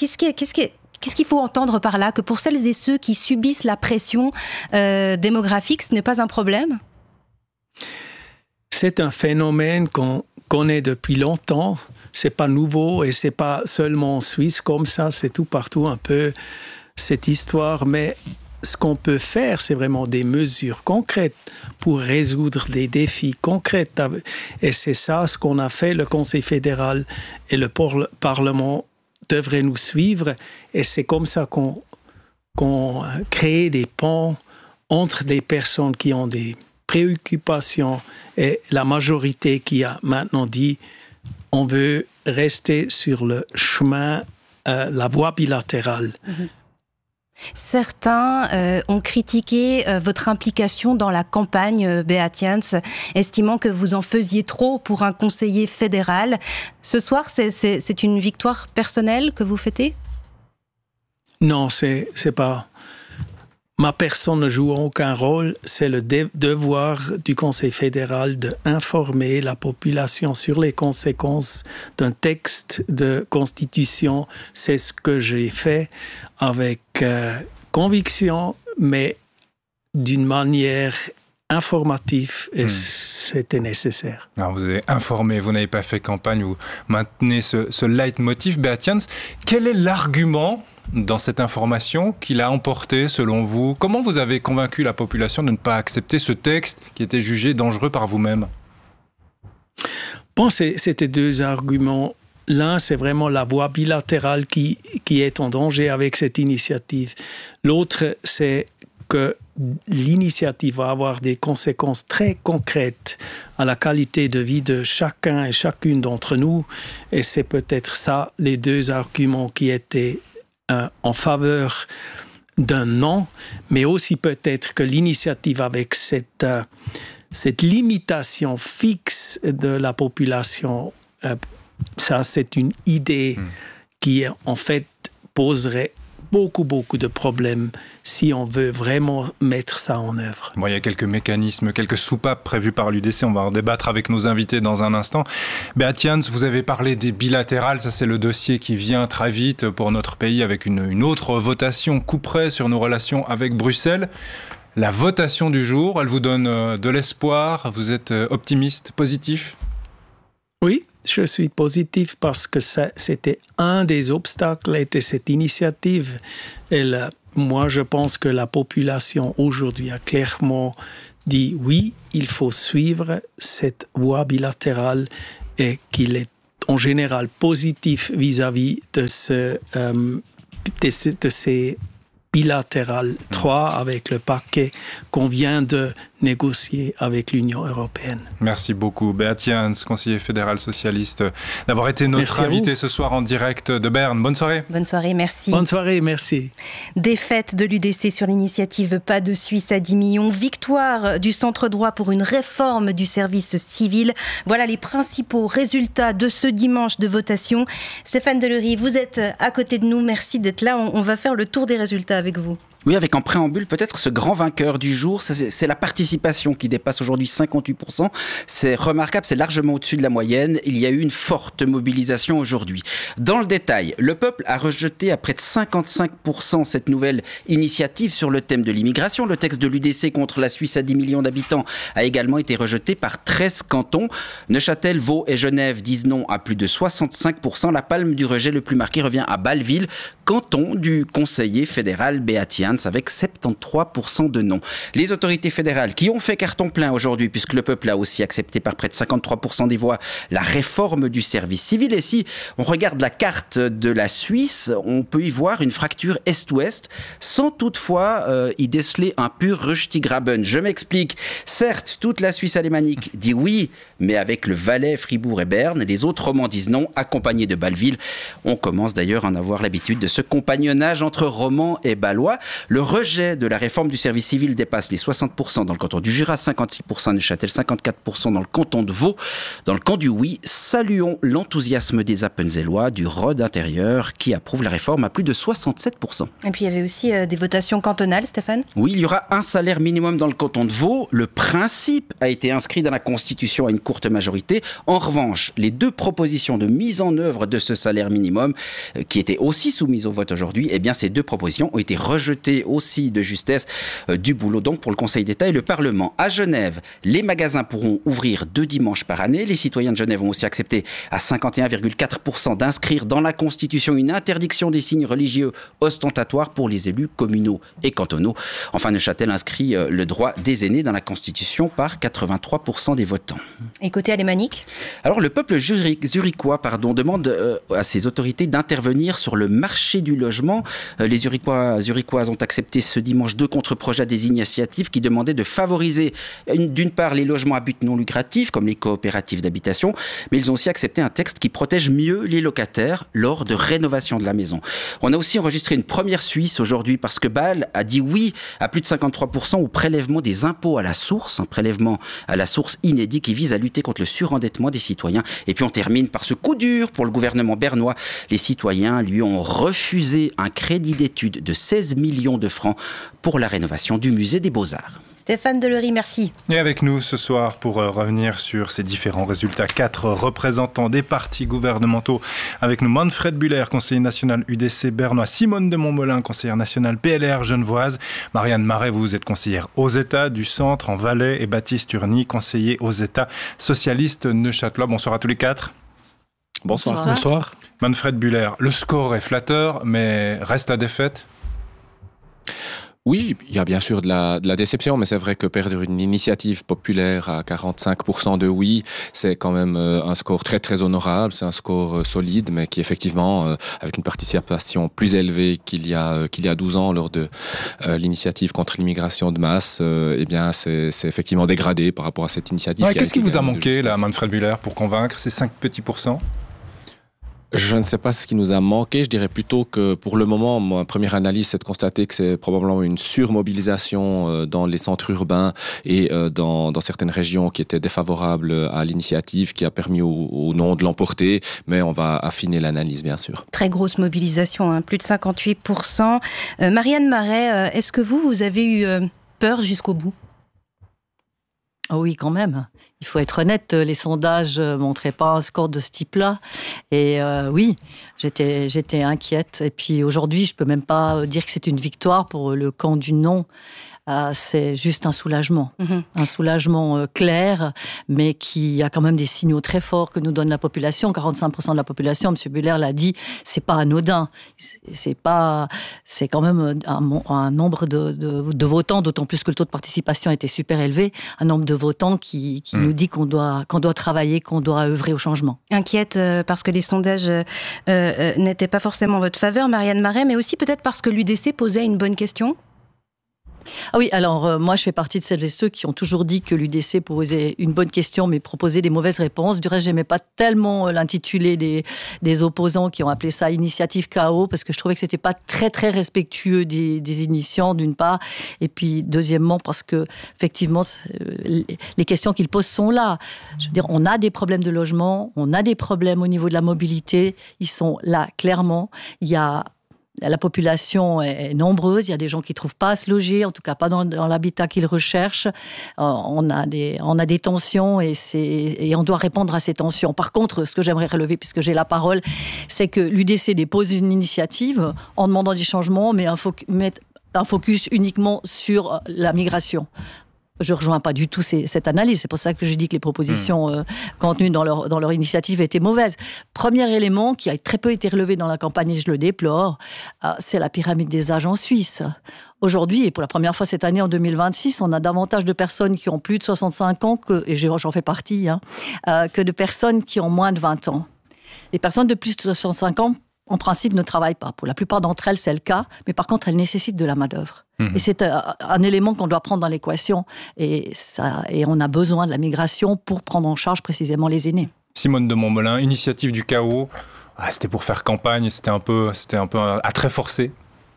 S3: qu'il faut entendre par là? Que pour celles et ceux qui subissent la pression démographique, ce n'est pas un problème?
S13: C'est un phénomène qu'on connaît depuis longtemps. C'est pas nouveau et c'est pas seulement en Suisse comme ça. C'est tout partout un peu cette histoire. Mais ce qu'on peut faire, c'est vraiment des mesures concrètes pour résoudre des défis concrets. Et c'est ça ce qu'on a fait. Le Conseil fédéral et le Parlement devraient nous suivre. Et c'est comme ça qu'on crée des ponts entre des personnes qui ont des préoccupation et la majorité qui a maintenant dit on veut rester sur le chemin, la voie bilatérale.
S3: Certains ont critiqué votre implication dans la campagne, Beat Jans, estimant que vous en faisiez trop pour un conseiller fédéral. Ce soir, c'est une victoire personnelle que vous fêtez?
S13: Non, c'est pas... Ma personne ne joue aucun rôle, c'est le devoir du Conseil fédéral d'informer la population sur les conséquences d'un texte de constitution. C'est ce que j'ai fait avec conviction, mais d'une manière informative et c'était nécessaire.
S2: Alors vous avez informé, vous n'avez pas fait campagne, vous maintenez ce leitmotiv. Beat Jans, quel est l'argument dans cette information qu'il a emporté selon vous? Comment vous avez convaincu la population de ne pas accepter ce texte qui était jugé dangereux par vous-même?
S13: Bon, c'était 2 arguments. L'un, c'est vraiment la voie bilatérale qui est en danger avec cette initiative. L'autre, c'est que l'initiative va avoir des conséquences très concrètes à la qualité de vie de chacun et chacune d'entre nous. Et c'est peut-être ça, les deux arguments qui étaient en faveur d'un non, mais aussi peut-être que l'initiative avec cette limitation fixe de la population, ça c'est une idée qui en fait poserait beaucoup de problèmes si on veut vraiment mettre ça en œuvre.
S2: Bon, il y a quelques mécanismes, quelques soupapes prévues par l'UDC, on va en débattre avec nos invités dans un instant. Beat Jans, vous avez parlé des bilatérales, ça c'est le dossier qui vient très vite pour notre pays avec une autre votation coup près sur nos relations avec Bruxelles. La votation du jour, elle vous donne de l'espoir, vous êtes optimiste, positif ?
S13: Oui, je suis positif parce que c'était un des obstacles, était cette initiative. Et moi, je pense que la population aujourd'hui a clairement dit oui, il faut suivre cette voie bilatérale et qu'il est en général positif vis-à-vis de ces bilatérales 3 avec le paquet qu'on vient de négocier avec l'Union européenne.
S2: Merci beaucoup, Beat Jans, conseiller fédéral socialiste, d'avoir été notre invité ce soir en direct de Berne. Bonne soirée.
S3: Bonne soirée, merci.
S13: Bonne soirée, merci.
S3: Défaite de l'UDC sur l'initiative Pas de Suisse à 10 millions. Victoire du centre droit pour une réforme du service civil. Voilà les principaux résultats de ce dimanche de votation. Stéphane Delury, vous êtes à côté de nous. Merci d'être là. On va faire le tour des résultats avec vous.
S14: Oui, avec en préambule peut-être ce grand vainqueur du jour, c'est la participation qui dépasse aujourd'hui 58%. C'est remarquable, c'est largement au-dessus de la moyenne. Il y a eu une forte mobilisation aujourd'hui. Dans le détail, le peuple a rejeté à près de 55% cette nouvelle initiative sur le thème de l'immigration. Le texte de l'UDC contre la Suisse à 10 millions d'habitants a également été rejeté par 13 cantons. Neuchâtel, Vaud et Genève disent non à plus de 65%. La palme du rejet le plus marqué revient à Bâle-Ville, canton du conseiller fédéral Beat Jans, avec 73% de non. Les autorités fédérales qui ont fait carton plein aujourd'hui, puisque le peuple a aussi accepté par près de 53% des voix la réforme du service civil. Et si on regarde la carte de la Suisse, on peut y voir une fracture est-ouest, sans toutefois y déceler un pur Rösti-Graben. Je m'explique. Certes, toute la Suisse alémanique dit oui, mais avec le Valais, Fribourg et Berne. Les autres romans disent non, accompagnés de Bâle-Ville. On commence d'ailleurs à en avoir l'habitude de ce compagnonnage entre romans et balois. Le rejet de la réforme du service civil dépasse les 60% dans le canton du Jura, 56% à Neuchâtel, 54% dans le canton de Vaud. Dans le camp du oui, saluons l'enthousiasme des Appenzellois, du Rhône intérieur, qui approuve la réforme à plus de 67%.
S3: Et puis il y avait aussi des votations cantonales, Stéphane ?
S14: Oui, il y aura un salaire minimum dans le canton de Vaud. Le principe a été inscrit dans la Constitution à une courte majorité. En revanche, les deux propositions de mise en œuvre de ce salaire minimum, qui étaient aussi soumises au vote aujourd'hui, eh bien ces deux propositions ont été rejetées aussi de justesse. Du boulot donc pour le Conseil d'État et le Parlement. À Genève, les magasins pourront ouvrir 2 dimanches par année. Les citoyens de Genève ont aussi accepté à 51,4% d'inscrire dans la Constitution une interdiction des signes religieux ostentatoires pour les élus communaux et cantonaux. Enfin, Neuchâtel inscrit le droit des aînés dans la Constitution par 83% des votants.
S3: Et côté alémanique ?
S14: Alors le peuple zurichois demande à ses autorités d'intervenir sur le marché du logement. Les Zurichoises ont accepté ce dimanche 2 contre-projets des initiatives qui demandaient de favoriser d'une part les logements à but non lucratif comme les coopératives d'habitation, mais ils ont aussi accepté un texte qui protège mieux les locataires lors de rénovation de la maison. On a aussi enregistré une première Suisse aujourd'hui parce que Bâle a dit oui à plus de 53% au prélèvement des impôts à la source, un prélèvement à la source inédit qui vise à lutter contre le surendettement des citoyens. Et puis on termine par ce coup dur pour le gouvernement bernois. Les citoyens lui ont refusé un crédit d'études de 16 millions de francs pour la rénovation du musée des Beaux-Arts.
S3: Stéphane Delury, merci.
S2: Et avec nous ce soir pour revenir sur ces différents résultats, 4 représentants des partis gouvernementaux. Avec nous Manfred Buller, conseiller national UDC bernois, Simone de Montmolin, conseillère nationale PLR genevoise, Marianne Marais, vous êtes conseillère aux États du Centre en Valais et Baptiste Urny, conseiller aux États socialistes neuchâtelois. Bonsoir à tous les 4.
S4: Bonsoir. Bonsoir.
S2: Manfred Buller, le score est flatteur, mais reste la défaite ?
S15: Oui, il y a bien sûr de la déception, mais c'est vrai que perdre une initiative populaire à 45% de oui, c'est quand même un score très très honorable, c'est un score solide, mais qui effectivement, avec une participation plus élevée qu'il y a 12 ans lors de l'initiative contre l'immigration de masse, eh bien c'est effectivement dégradé par rapport à cette initiative.
S2: Ouais, qu'est-ce qui vous a manqué là, Manfred Müller, pour convaincre ces 5 petits pourcents ?
S15: Je ne sais pas ce qui nous a manqué. Je dirais plutôt que pour le moment, ma première analyse, c'est de constater que c'est probablement une surmobilisation dans les centres urbains et dans certaines régions qui étaient défavorables à l'initiative, qui a permis au non de l'emporter. Mais on va affiner l'analyse, bien sûr.
S3: Très grosse mobilisation, hein, plus de 58%. Marianne Marais, est-ce que vous avez eu peur jusqu'au bout ?
S16: Oh oui, quand même. Il faut être honnête, les sondages ne montraient pas un score de ce type-là. Et oui, j'étais inquiète. Et puis aujourd'hui, je ne peux même pas dire que c'est une victoire pour le camp du non. C'est juste un soulagement. Un soulagement clair, mais qui a quand même des signaux très forts que nous donne la population. 45% de la population, M. Müller l'a dit, c'est pas anodin. C'est quand même un nombre de votants, d'autant plus que le taux de participation était super élevé, un nombre de votants qui nous dit qu'on doit travailler, qu'on doit œuvrer au changement.
S3: Inquiète parce que les sondages n'étaient pas forcément en votre faveur, Marianne Marais, mais aussi peut-être parce que l'UDC posait une bonne question ?
S16: Ah oui, alors moi je fais partie de celles et ceux qui ont toujours dit que l'UDC posait une bonne question mais proposait des mauvaises réponses. Du reste, j'aimais pas tellement l'intitulé des opposants qui ont appelé ça initiative chaos, parce que je trouvais que c'était pas très très respectueux des initiants d'une part, et puis deuxièmement parce que effectivement les questions qu'ils posent sont là. Je veux dire, on a des problèmes de logement, on a des problèmes au niveau de la mobilité, ils sont là clairement. La population est nombreuse, il y a des gens qui ne trouvent pas à se loger, en tout cas pas dans l'habitat qu'ils recherchent. On a des tensions et on doit répondre à ces tensions. Par contre, ce que j'aimerais relever, puisque j'ai la parole, c'est que l'UDC dépose une initiative en demandant des changements, mais mettre un focus uniquement sur la migration. Je ne rejoins pas du tout cette analyse. C'est pour ça que je dis que les propositions contenues dans leur initiative étaient mauvaises. Premier élément qui a très peu été relevé dans la campagne, et je le déplore, c'est la pyramide des âges en Suisse. Aujourd'hui, et pour la première fois cette année, en 2026, on a davantage de personnes qui ont plus de 65 ans, et j'en fais partie, que de personnes qui ont moins de 20 ans. Les personnes de plus de 65 ans, en principe, ne travaillent pas. Pour la plupart d'entre elles, c'est le cas. Mais par contre, elles nécessitent de la main-d'œuvre. Et c'est un élément qu'on doit prendre dans l'équation. Et on a besoin de la migration pour prendre en charge précisément les aînés.
S2: Simone de Montmelin, initiative du chaos. C'était pour faire campagne, c'était un peu à trait forcé.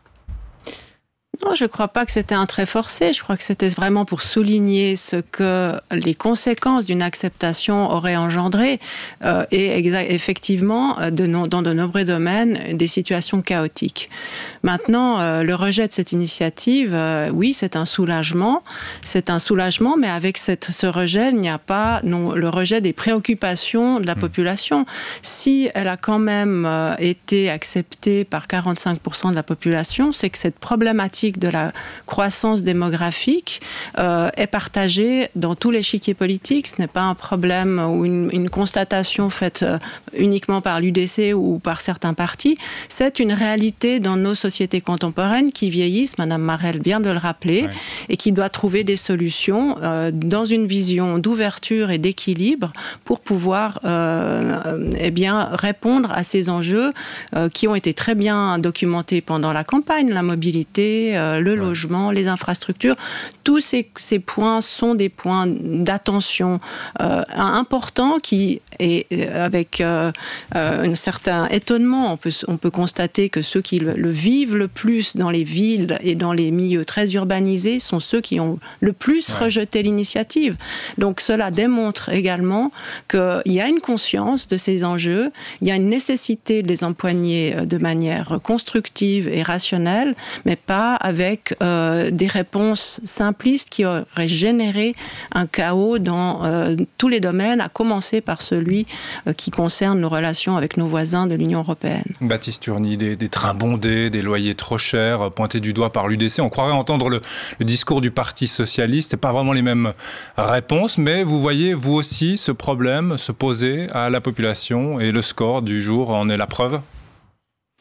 S17: Non, je ne crois pas que c'était un trait forcé. Je crois que c'était vraiment pour souligner ce que les conséquences d'une acceptation auraient engendré et effectivement, dans de nombreux domaines, des situations chaotiques. Maintenant, le rejet de cette initiative, oui, c'est un soulagement. C'est un soulagement, mais avec ce rejet, il n'y a pas le rejet des préoccupations de la population. Si elle a quand même été acceptée par 45% de la population, c'est que cette problématique de la croissance démographique est partagée dans tout l'échiquier politique. Ce n'est pas un problème ou une constatation faite uniquement par l'UDC ou par certains partis. C'est une réalité dans nos sociétés contemporaines qui vieillissent, Madame Marel vient de le rappeler, et qui doit trouver des solutions dans une vision d'ouverture et d'équilibre pour pouvoir répondre à ces enjeux qui ont été très bien documentés pendant la campagne, la mobilité, le logement, les infrastructures. Tous ces points sont des points d'attention importants qui, et avec un certain étonnement, on peut constater que ceux qui le vivent le plus dans les villes et dans les milieux très urbanisés sont ceux qui ont le plus rejeté l'initiative. Donc cela démontre également qu'il y a une conscience de ces enjeux, il y a une nécessité de les empoigner de manière constructive et rationnelle, mais pas avec des réponses simplistes qui auraient généré un chaos dans tous les domaines, à commencer par celui qui concerne nos relations avec nos voisins de l'Union européenne.
S2: Baptiste Urny, des trains bondés, des loyers trop chers, pointés du doigt par l'UDC. On croirait entendre le discours du Parti socialiste. C'est pas vraiment les mêmes réponses, mais vous voyez, vous aussi, ce problème se poser à la population et le score du jour en est la preuve?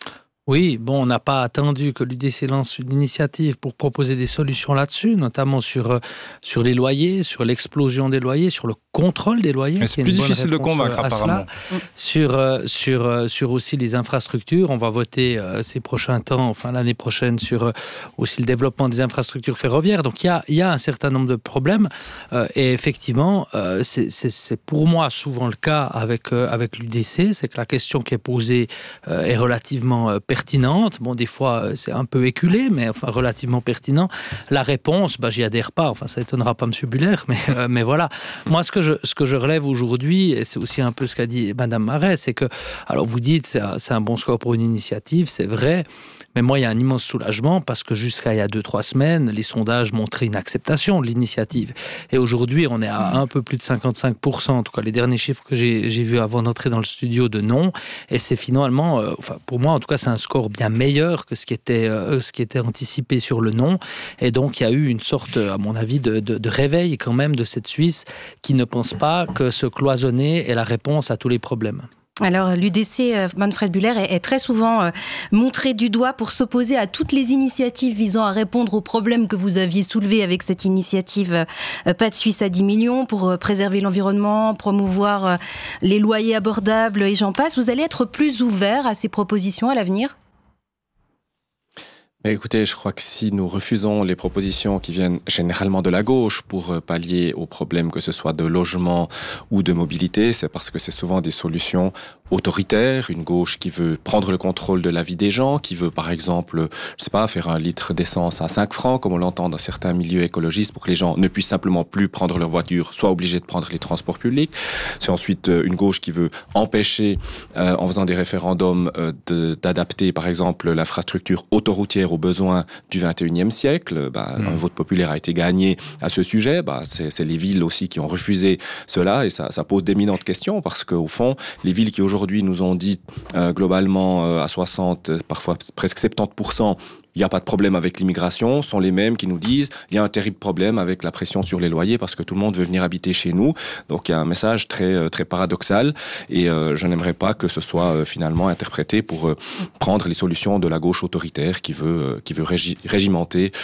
S18: Oui, bon, on n'a pas attendu que l'UDC lance une initiative pour proposer des solutions là-dessus, notamment sur les loyers, sur l'explosion des loyers, sur le contrôle des loyers.
S2: Mais c'est plus difficile de convaincre, apparemment.
S18: Sur aussi les infrastructures. On va voter ces prochains temps, enfin l'année prochaine, sur aussi le développement des infrastructures ferroviaires. Donc il y a un certain nombre de problèmes. Et effectivement, c'est pour moi souvent le cas avec l'UDC, c'est que la question qui est posée est relativement pertinente. Bon, des fois, c'est un peu éculé, mais enfin relativement pertinent. La réponse, j'y adhère pas. Enfin, ça étonnera pas M. Buller, mais voilà. Moi, ce que je relève aujourd'hui, et c'est aussi un peu ce qu'a dit Mme Marais, c'est que, alors vous dites, c'est un bon score pour une initiative, c'est vrai. Mais moi, il y a un immense soulagement parce que jusqu'à il y a 2-3 semaines, les sondages montraient une acceptation de l'initiative. Et aujourd'hui, on est à un peu plus de 55%, en tout cas les derniers chiffres que j'ai vus avant d'entrer dans le studio, de non. Et c'est finalement, pour moi en tout cas, c'est un score bien meilleur que ce qui était anticipé sur le non. Et donc, il y a eu une sorte, à mon avis, de réveil quand même de cette Suisse qui ne pense pas que se cloisonner est la réponse à tous les problèmes.
S3: Alors, l'UDC, Manfred Buller, est très souvent montré du doigt pour s'opposer à toutes les initiatives visant à répondre aux problèmes que vous aviez soulevés avec cette initiative Pas de Suisse à 10 millions pour préserver l'environnement, promouvoir les loyers abordables et j'en passe. Vous allez être plus ouvert à ces propositions à l'avenir ?
S15: Mais écoutez, je crois que si nous refusons les propositions qui viennent généralement de la gauche pour pallier aux problèmes que ce soit de logement ou de mobilité, c'est parce que c'est souvent des solutions autoritaires, une gauche qui veut prendre le contrôle de la vie des gens, qui veut par exemple, je sais pas, faire un litre d'essence à 5 francs, comme on l'entend dans certains milieux écologistes, pour que les gens ne puissent simplement plus prendre leur voiture, soient obligés de prendre les transports publics. C'est ensuite une gauche qui veut empêcher, en faisant des référendums, d'adapter par exemple l'infrastructure autoroutière aux besoins du 21e siècle. Un vote populaire a été gagné à ce sujet. C'est les villes aussi qui ont refusé cela et ça pose d'éminentes questions parce qu'au fond, les villes qui aujourd'hui nous ont dit globalement à 60, parfois presque 70%, il n'y a pas de problème avec l'immigration, sont les mêmes qui nous disent il y a un terrible problème avec la pression sur les loyers parce que tout le monde veut venir habiter chez nous. Donc il y a un message très, très paradoxal et je n'aimerais pas que ce soit finalement interprété pour prendre les solutions de la gauche autoritaire qui veut régenter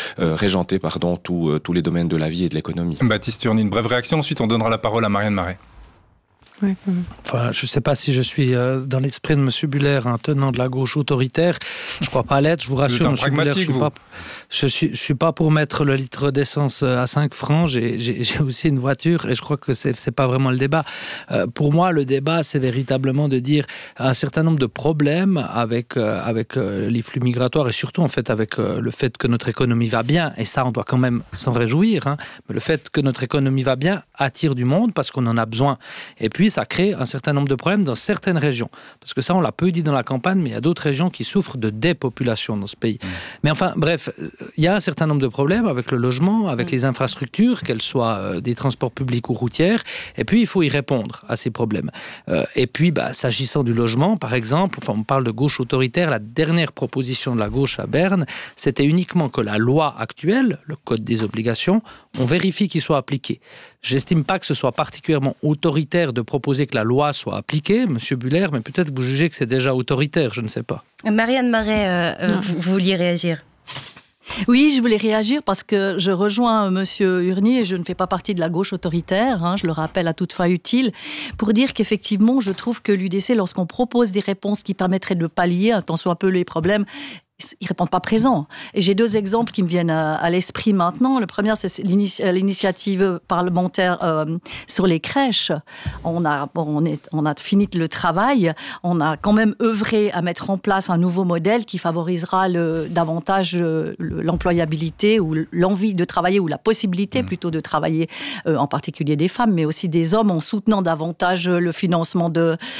S15: tous les domaines de la vie et de l'économie.
S2: Baptiste Urny, une brève réaction, ensuite on donnera la parole à Marianne Marais.
S18: Oui. Enfin, je ne sais pas si je suis dans l'esprit de M. Buller un tenant de la gauche autoritaire. Je ne crois pas l'être. Je vous rassure, M. Buller, je suis pas pour mettre le litre d'essence à 5 francs. J'ai aussi une voiture et je crois que c'est pas vraiment le débat. Pour moi, le débat, c'est véritablement de dire un certain nombre de problèmes avec les flux migratoires et surtout en fait avec le fait que notre économie va bien. Et ça, on doit quand même s'en réjouir. Mais le fait que notre économie va bien attire du monde parce qu'on en a besoin. Et puis, ça crée un certain nombre de problèmes dans certaines régions. Parce que ça, on l'a peu dit dans la campagne, mais il y a d'autres régions qui souffrent de dépopulation dans ce pays. Mais enfin, bref, il y a un certain nombre de problèmes avec le logement, avec les infrastructures, qu'elles soient des transports publics ou routières. Et puis, il faut y répondre à ces problèmes. Et puis, s'agissant du logement, par exemple, on parle de gauche autoritaire. La dernière proposition de la gauche à Berne, c'était uniquement que la loi actuelle, le Code des obligations, on vérifie qu'il soit appliqué. J'estime pas que ce soit particulièrement autoritaire de proposer que la loi soit appliquée, Monsieur Buller, mais peut-être que vous jugez que c'est déjà autoritaire, je ne sais pas.
S3: Marianne Marais, vous vouliez réagir ?
S16: Oui, je voulais réagir parce que je rejoins Monsieur Urny et je ne fais pas partie de la gauche autoritaire, je le rappelle à toute fin utile, pour dire qu'effectivement, je trouve que l'UDC, lorsqu'on propose des réponses qui permettraient de pallier, attention un peu les problèmes, ils ne répondent pas présent. Et j'ai 2 exemples qui me viennent à l'esprit maintenant. Le premier, c'est l'initiative parlementaire sur les crèches. On a fini le travail. On a quand même œuvré à mettre en place un nouveau modèle qui favorisera davantage l'employabilité ou l'envie de travailler ou la possibilité plutôt de travailler, en particulier des femmes, mais aussi des hommes, en soutenant davantage le financement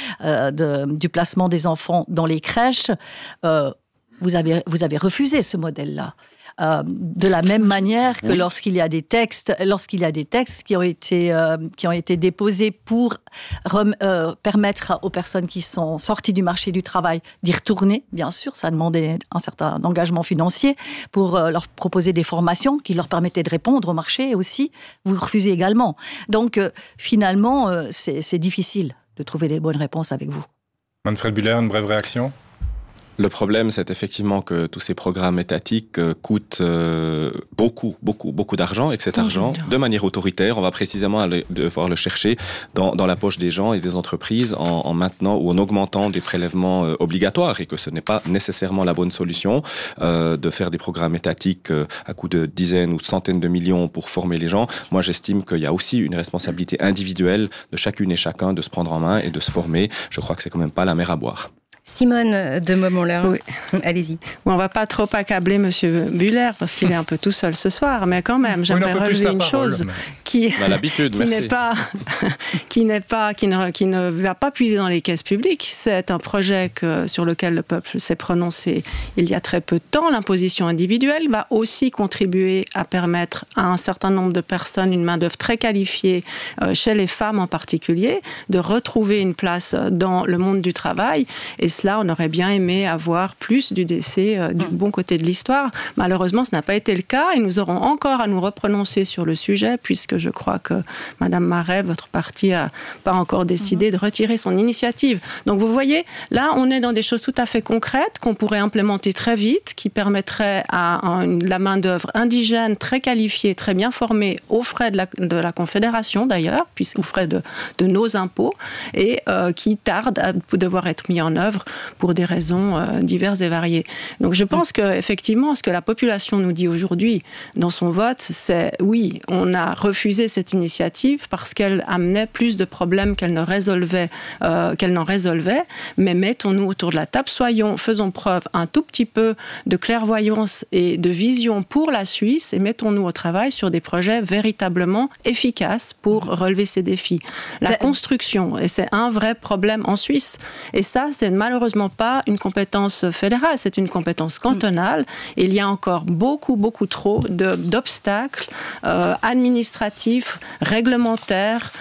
S16: du placement des enfants dans les crèches. Vous avez refusé ce modèle-là. De la même manière que lorsqu'il y a des textes qui ont été déposés pour permettre aux personnes qui sont sorties du marché du travail d'y retourner, bien sûr, ça demandait un certain engagement financier pour leur proposer des formations qui leur permettaient de répondre au marché aussi. Vous refusez également. Donc finalement, c'est difficile de trouver les bonnes réponses avec vous.
S2: Manfred Buller, une brève réaction ?
S15: Le problème, c'est effectivement que tous ces programmes étatiques coûtent beaucoup d'argent et que cet argent, de manière autoritaire, on va précisément devoir le chercher dans la poche des gens et des entreprises en maintenant ou en augmentant des prélèvements obligatoires et que ce n'est pas nécessairement la bonne solution de faire des programmes étatiques à coût de dizaines ou centaines de millions pour former les gens. Moi, j'estime qu'il y a aussi une responsabilité individuelle de chacune et chacun de se prendre en main et de se former. Je crois que c'est quand même pas la mer à boire.
S3: Simone de Montmollin,
S17: oui.
S3: Allez-y.
S17: On ne va pas trop accabler Monsieur Buller parce qu'il est un peu tout seul ce soir, mais quand même, j'aimerais relever une chose qui ne va pas puiser dans les caisses publiques. C'est un projet sur lequel le peuple s'est prononcé il y a très peu de temps. L'imposition individuelle va aussi contribuer à permettre à un certain nombre de personnes, une main-d'œuvre très qualifiée, chez les femmes en particulier, de retrouver une place dans le monde du travail. Et cela, on aurait bien aimé avoir plus du décès du bon côté de l'histoire. Malheureusement, ce n'a pas été le cas et nous aurons encore à nous reprononcer sur le sujet puisque je crois que Madame Marais, votre parti, n'a pas encore décidé de retirer son initiative. Donc vous voyez, là, on est dans des choses tout à fait concrètes qu'on pourrait implémenter très vite, qui permettraient à la main-d'œuvre indigène très qualifiée, très bien formée, aux frais de la Confédération d'ailleurs, aux frais de nos impôts, et qui tardent à devoir être mis en œuvre pour des raisons diverses et variées. Donc je pense qu'effectivement, ce que la population nous dit aujourd'hui dans son vote, c'est oui, on a refusé cette initiative parce qu'elle amenait plus de problèmes qu'elle n'en résolvait, mais mettons-nous autour de la table, faisons preuve un tout petit peu de clairvoyance et de vision pour la Suisse et mettons-nous au travail sur des projets véritablement efficaces pour relever ces défis. La construction, et c'est un vrai problème en Suisse, et ça, c'est malheureusement pas une compétence fédérale, c'est une compétence cantonale. Et il y a encore beaucoup trop d'obstacles administratifs, réglementaires,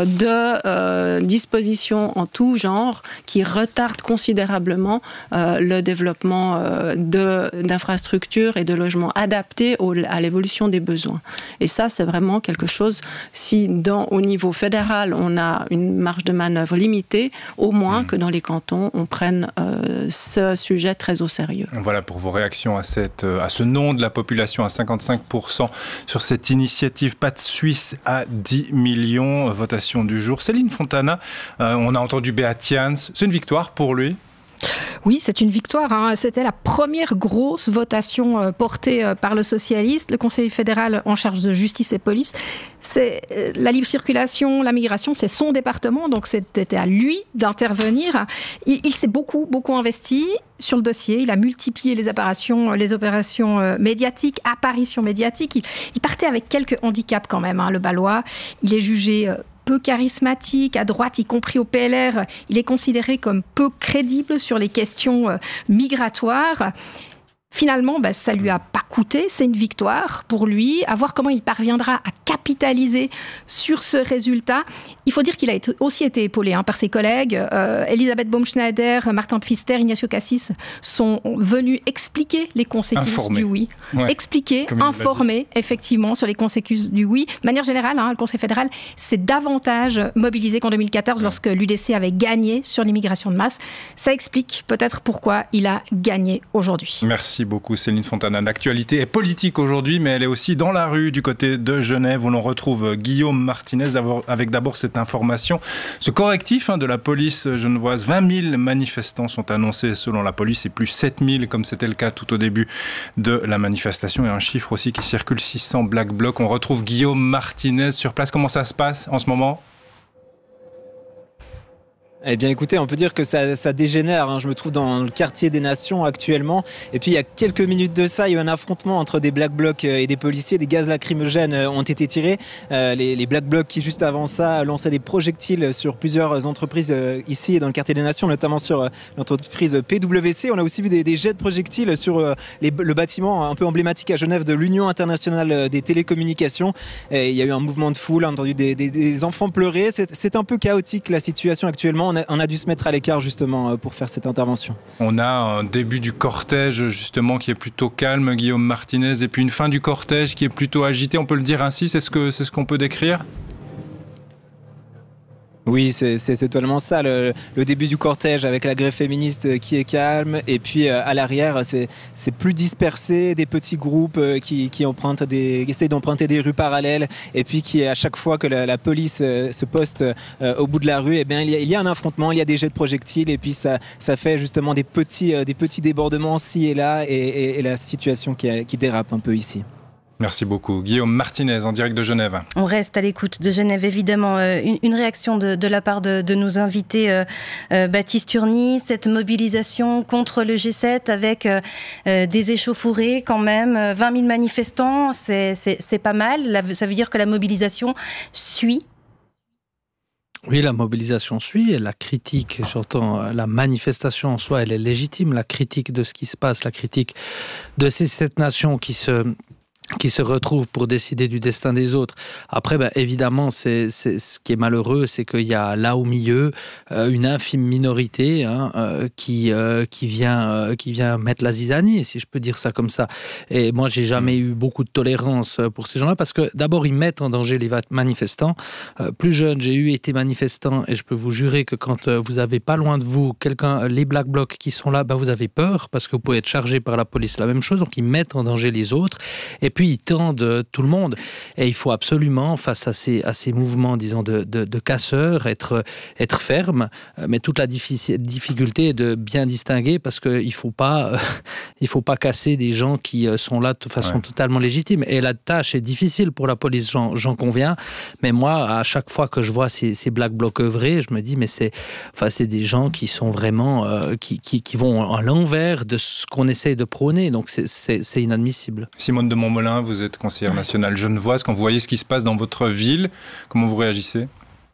S17: de dispositions en tout genre qui retardent considérablement le développement d'infrastructures et de logements adaptés à l'évolution des besoins. Et ça, c'est vraiment quelque chose, si au niveau fédéral, on a une marge de manœuvre limitée, au moins que dans les cantons, on prenne ce sujet très au sérieux.
S2: Voilà pour vos réactions à ce non de la population à 55% sur cette initiative Pas de Suisse à 10 millions, votation du jour. Céline Fontana, on a entendu Beat Jans, c'est une victoire pour lui?
S8: Oui, c'est une victoire. C'était la première grosse votation portée par le socialiste, le Conseil fédéral en charge de justice et police. C'est la libre circulation, la migration, c'est son département, donc c'était à lui d'intervenir. Il s'est beaucoup investi sur le dossier. Il a multiplié les opérations médiatiques, apparitions médiatiques. Il partait avec quelques handicaps quand même, le Ballois. Il est jugé peu charismatique, à droite, y compris au PLR, il est considéré comme peu crédible sur les questions migratoires. Finalement, ça lui a pas coûté, c'est une victoire pour lui. À voir comment il parviendra à capitaliser sur ce résultat. Il faut dire qu'il a aussi été épaulé par ses collègues. Elisabeth Baumschneider, Martin Pfister, Ignacio Cassis sont venus expliquer les conséquences du oui. Ouais, informer effectivement sur les conséquences du oui. De manière générale, le Conseil fédéral s'est davantage mobilisé qu'en 2014 lorsque l'UDC avait gagné sur l'immigration de masse. Ça explique peut-être pourquoi il a gagné aujourd'hui.
S2: Merci beaucoup Céline Fontana. L'actualité est politique aujourd'hui, mais elle est aussi dans la rue du côté de Genève où l'on retrouve Guillaume Martinez avec d'abord cette information. Ce correctif de la police genevoise, 20 000 manifestants sont annoncés selon la police et plus 7 000 comme c'était le cas tout au début de la manifestation et un chiffre aussi qui circule, 600 Black Blocs. On retrouve Guillaume Martinez sur place. Comment ça se passe en ce moment ?
S19: Eh bien écoutez, on peut dire que ça dégénère. Je me trouve dans le quartier des Nations actuellement. Et puis il y a quelques minutes de ça, il y a eu un affrontement entre des Black Blocs et des policiers. Des gaz lacrymogènes ont été tirés. Les Black Blocs qui juste avant ça lançaient des projectiles sur plusieurs entreprises ici dans le quartier des Nations, notamment sur l'entreprise PwC. On a aussi vu des jets de projectiles sur le bâtiment un peu emblématique à Genève de l'Union internationale des télécommunications. Et il y a eu un mouvement de foule, on a entendu des enfants pleurer. C'est un peu chaotique la situation actuellement. On a dû se mettre à l'écart justement pour faire cette intervention.
S2: On a un début du cortège justement qui est plutôt calme, Guillaume Martinez, et puis une fin du cortège qui est plutôt agitée, on peut le dire ainsi, c'est ce qu'on peut décrire ?
S19: Oui, c'est totalement ça. Le début du cortège avec la grève féministe qui est calme, et puis à l'arrière, c'est plus dispersé, des petits groupes qui essayent d'emprunter des rues parallèles, et puis qui, à chaque fois que la police se poste au bout de la rue, eh bien, il y a un affrontement, il y a des jets de projectiles, et puis ça fait justement des petits débordements ci et là, et la situation qui dérape un peu ici.
S2: Merci beaucoup. Guillaume Martinez, en direct de Genève.
S3: On reste à l'écoute de Genève, évidemment. Une réaction de la part de nos invités. Baptiste Urny, cette mobilisation contre le G7 avec des échauffourées quand même, 20 000 manifestants, c'est pas mal. Ça veut dire que la mobilisation suit?
S18: Oui, la mobilisation suit, et la critique, j'entends la manifestation en soi, elle est légitime, la critique de ce qui se passe, la critique de ces 7 nations qui se retrouvent pour décider du destin des autres. Après, évidemment, c'est ce qui est malheureux, c'est qu'il y a là au milieu une infime minorité qui vient mettre la zizanie, si je peux dire ça comme ça. Et moi, j'ai jamais eu beaucoup de tolérance pour ces gens-là, parce que d'abord, ils mettent en danger les manifestants. Plus jeune, j'ai été manifestant, et je peux vous jurer que quand vous avez pas loin de vous les Black Blocs qui sont là, vous avez peur, parce que vous pouvez être chargé par la police. La même chose, donc ils mettent en danger les autres. Et puis, ils tendent tout le monde. Et il faut absolument, face à ces mouvements, disons, de casseurs, être ferme. Mais toute la difficulté est de bien distinguer, parce qu'il ne faut pas casser des gens qui sont là de façon totalement légitime. Et la tâche est difficile pour la police, j'en conviens. Mais moi, à chaque fois que je vois ces Black Blocs œuvrer, je me dis, mais c'est des gens qui sont vraiment... qui vont à l'envers de ce qu'on essaye de prôner. Donc, c'est inadmissible.
S2: Simone de Montmollin, vous êtes conseillère nationale genevoise. Quand vous voyez ce qui se passe dans votre ville, comment vous réagissez ?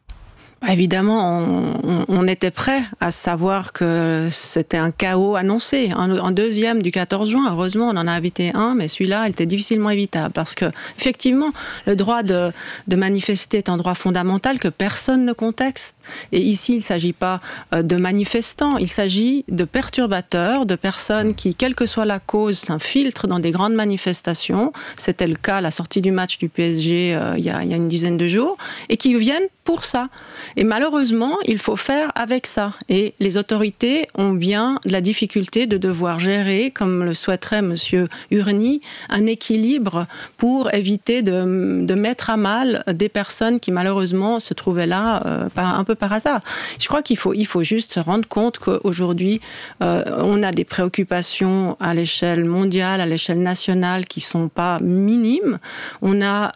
S17: Évidemment, on était prêt à savoir que c'était un chaos annoncé. Un deuxième du 14 juin, heureusement, on en a évité un, mais celui-là, il était difficilement évitable. Parce que, effectivement, le droit de manifester est un droit fondamental que personne ne conteste. Et ici, il ne s'agit pas de manifestants, il s'agit de perturbateurs, de personnes qui, quelle que soit la cause, s'infiltrent dans des grandes manifestations. C'était le cas à la sortie du match du PSG il y a une dizaine de jours, et qui viennent pour ça. Et malheureusement, il faut faire avec ça. Et les autorités ont bien la difficulté de devoir gérer, comme le souhaiterait Monsieur Urny, un équilibre pour éviter de mettre à mal des personnes qui malheureusement se trouvaient là un peu par hasard. Je crois qu'il faut juste se rendre compte qu'aujourd'hui, on a des préoccupations à l'échelle mondiale, à l'échelle nationale qui sont pas minimes. On a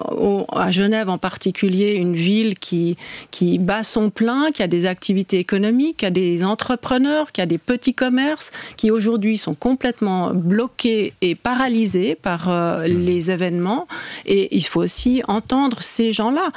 S17: à Genève en particulier une ville qui bat son plein, qui a des activités économiques, qui a des entrepreneurs, qui a des petits commerces, qui aujourd'hui sont complètement bloqués et paralysés par les événements. Et il faut aussi entendre ces gens-là.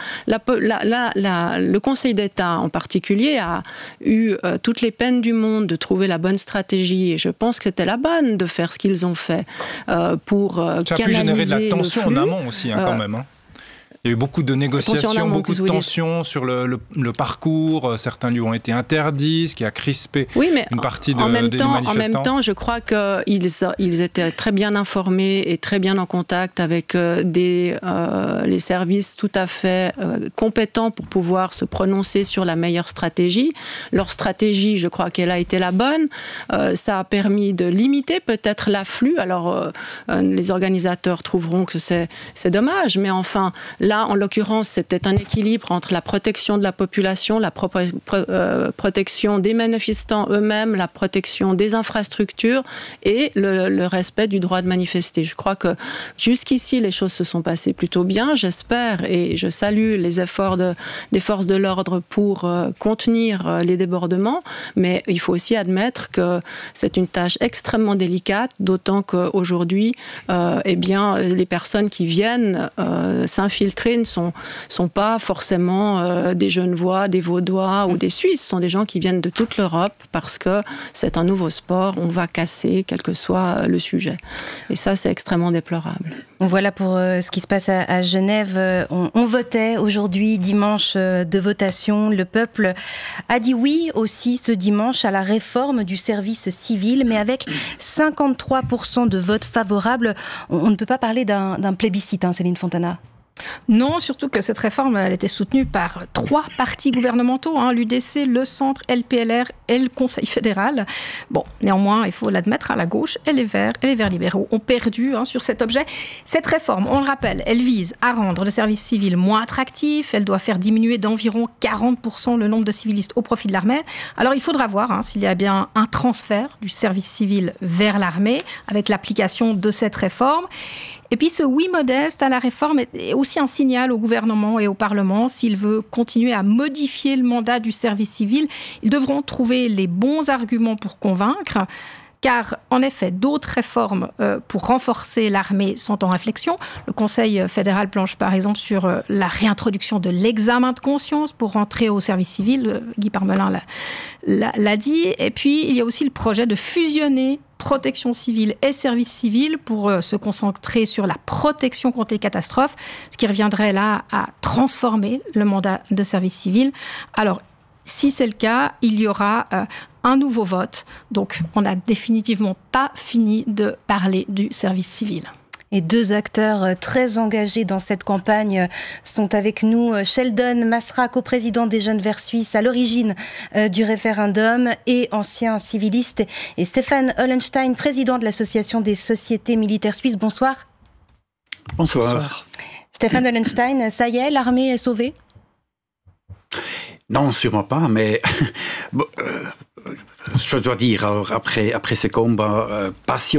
S17: Le Conseil d'État en particulier a eu toutes les peines du monde de trouver la bonne stratégie, et je pense que c'était la bonne de faire ce qu'ils ont fait pour canaliser le flux. Ça a pu générer de la tension en amont aussi, quand même.
S2: Il y a eu beaucoup de négociations, beaucoup de tensions sur le parcours. Certains lui ont été interdits, ce qui a crispé une partie des manifestants.
S17: En même temps, je crois qu'ils étaient très bien informés et très bien en contact avec les services tout à fait compétents pour pouvoir se prononcer sur la meilleure stratégie. Leur stratégie, je crois qu'elle a été la bonne. Ça a permis de limiter peut-être l'afflux. Alors, les organisateurs trouveront que c'est dommage, mais enfin... Là, en l'occurrence, c'était un équilibre entre la protection de la population, la protection des manifestants eux-mêmes, la protection des infrastructures et le respect du droit de manifester. Je crois que jusqu'ici, les choses se sont passées plutôt bien. J'espère et je salue les efforts des forces de l'ordre pour contenir les débordements, mais il faut aussi admettre que c'est une tâche extrêmement délicate, d'autant qu'aujourd'hui, les personnes qui viennent s'infiltrer ne sont pas forcément des Genevois, des Vaudois ou des Suisses. Ce sont des gens qui viennent de toute l'Europe parce que c'est un nouveau sport, on va casser quel que soit le sujet. Et ça, c'est extrêmement déplorable.
S3: Voilà pour ce qui se passe à Genève. On votait aujourd'hui, dimanche de votation. Le peuple a dit oui aussi ce dimanche à la réforme du service civil, mais avec 53% de votes favorables. On ne peut pas parler d'un plébiscite, Céline Fontana.
S8: Non, surtout que cette réforme, elle était soutenue par 3 partis gouvernementaux, l'UDC, le Centre, LPLR et le Conseil fédéral. Bon, néanmoins, il faut l'admettre, la gauche et les Verts libéraux ont perdu sur cet objet. Cette réforme, on le rappelle, elle vise à rendre le service civil moins attractif. Elle doit faire diminuer d'environ 40% le nombre de civilistes au profit de l'armée. Alors, il faudra voir s'il y a bien un transfert du service civil vers l'armée avec l'application de cette réforme. Et puis ce oui modeste à la réforme est aussi un signal au gouvernement et au Parlement. S'il veut continuer à modifier le mandat du service civil, ils devront trouver les bons arguments pour convaincre. Car, en effet, d'autres réformes pour renforcer l'armée sont en réflexion. Le Conseil fédéral planche, par exemple, sur la réintroduction de l'examen de conscience pour rentrer au service civil. Guy Parmelin l'a dit. Et puis, il y a aussi le projet de fusionner protection civile et service civil pour se concentrer sur la protection contre les catastrophes, ce qui reviendrait là à transformer le mandat de service civil. Alors, si c'est le cas, il y aura un nouveau vote. Donc, on n'a définitivement pas fini de parler du service civil.
S3: Et 2 acteurs très engagés dans cette campagne sont avec nous. Sheldon Masra, coprésident des Jeunes Verts Suisses, à l'origine du référendum et ancien civiliste. Et Stéphane Hollenstein, président de l'Association des sociétés militaires suisses. Bonsoir.
S20: Bonsoir.
S3: Stéphane Hollenstein, ça y est, l'armée est sauvée ?
S20: Non, sûrement pas, mais je dois dire, après ce combat passionnel,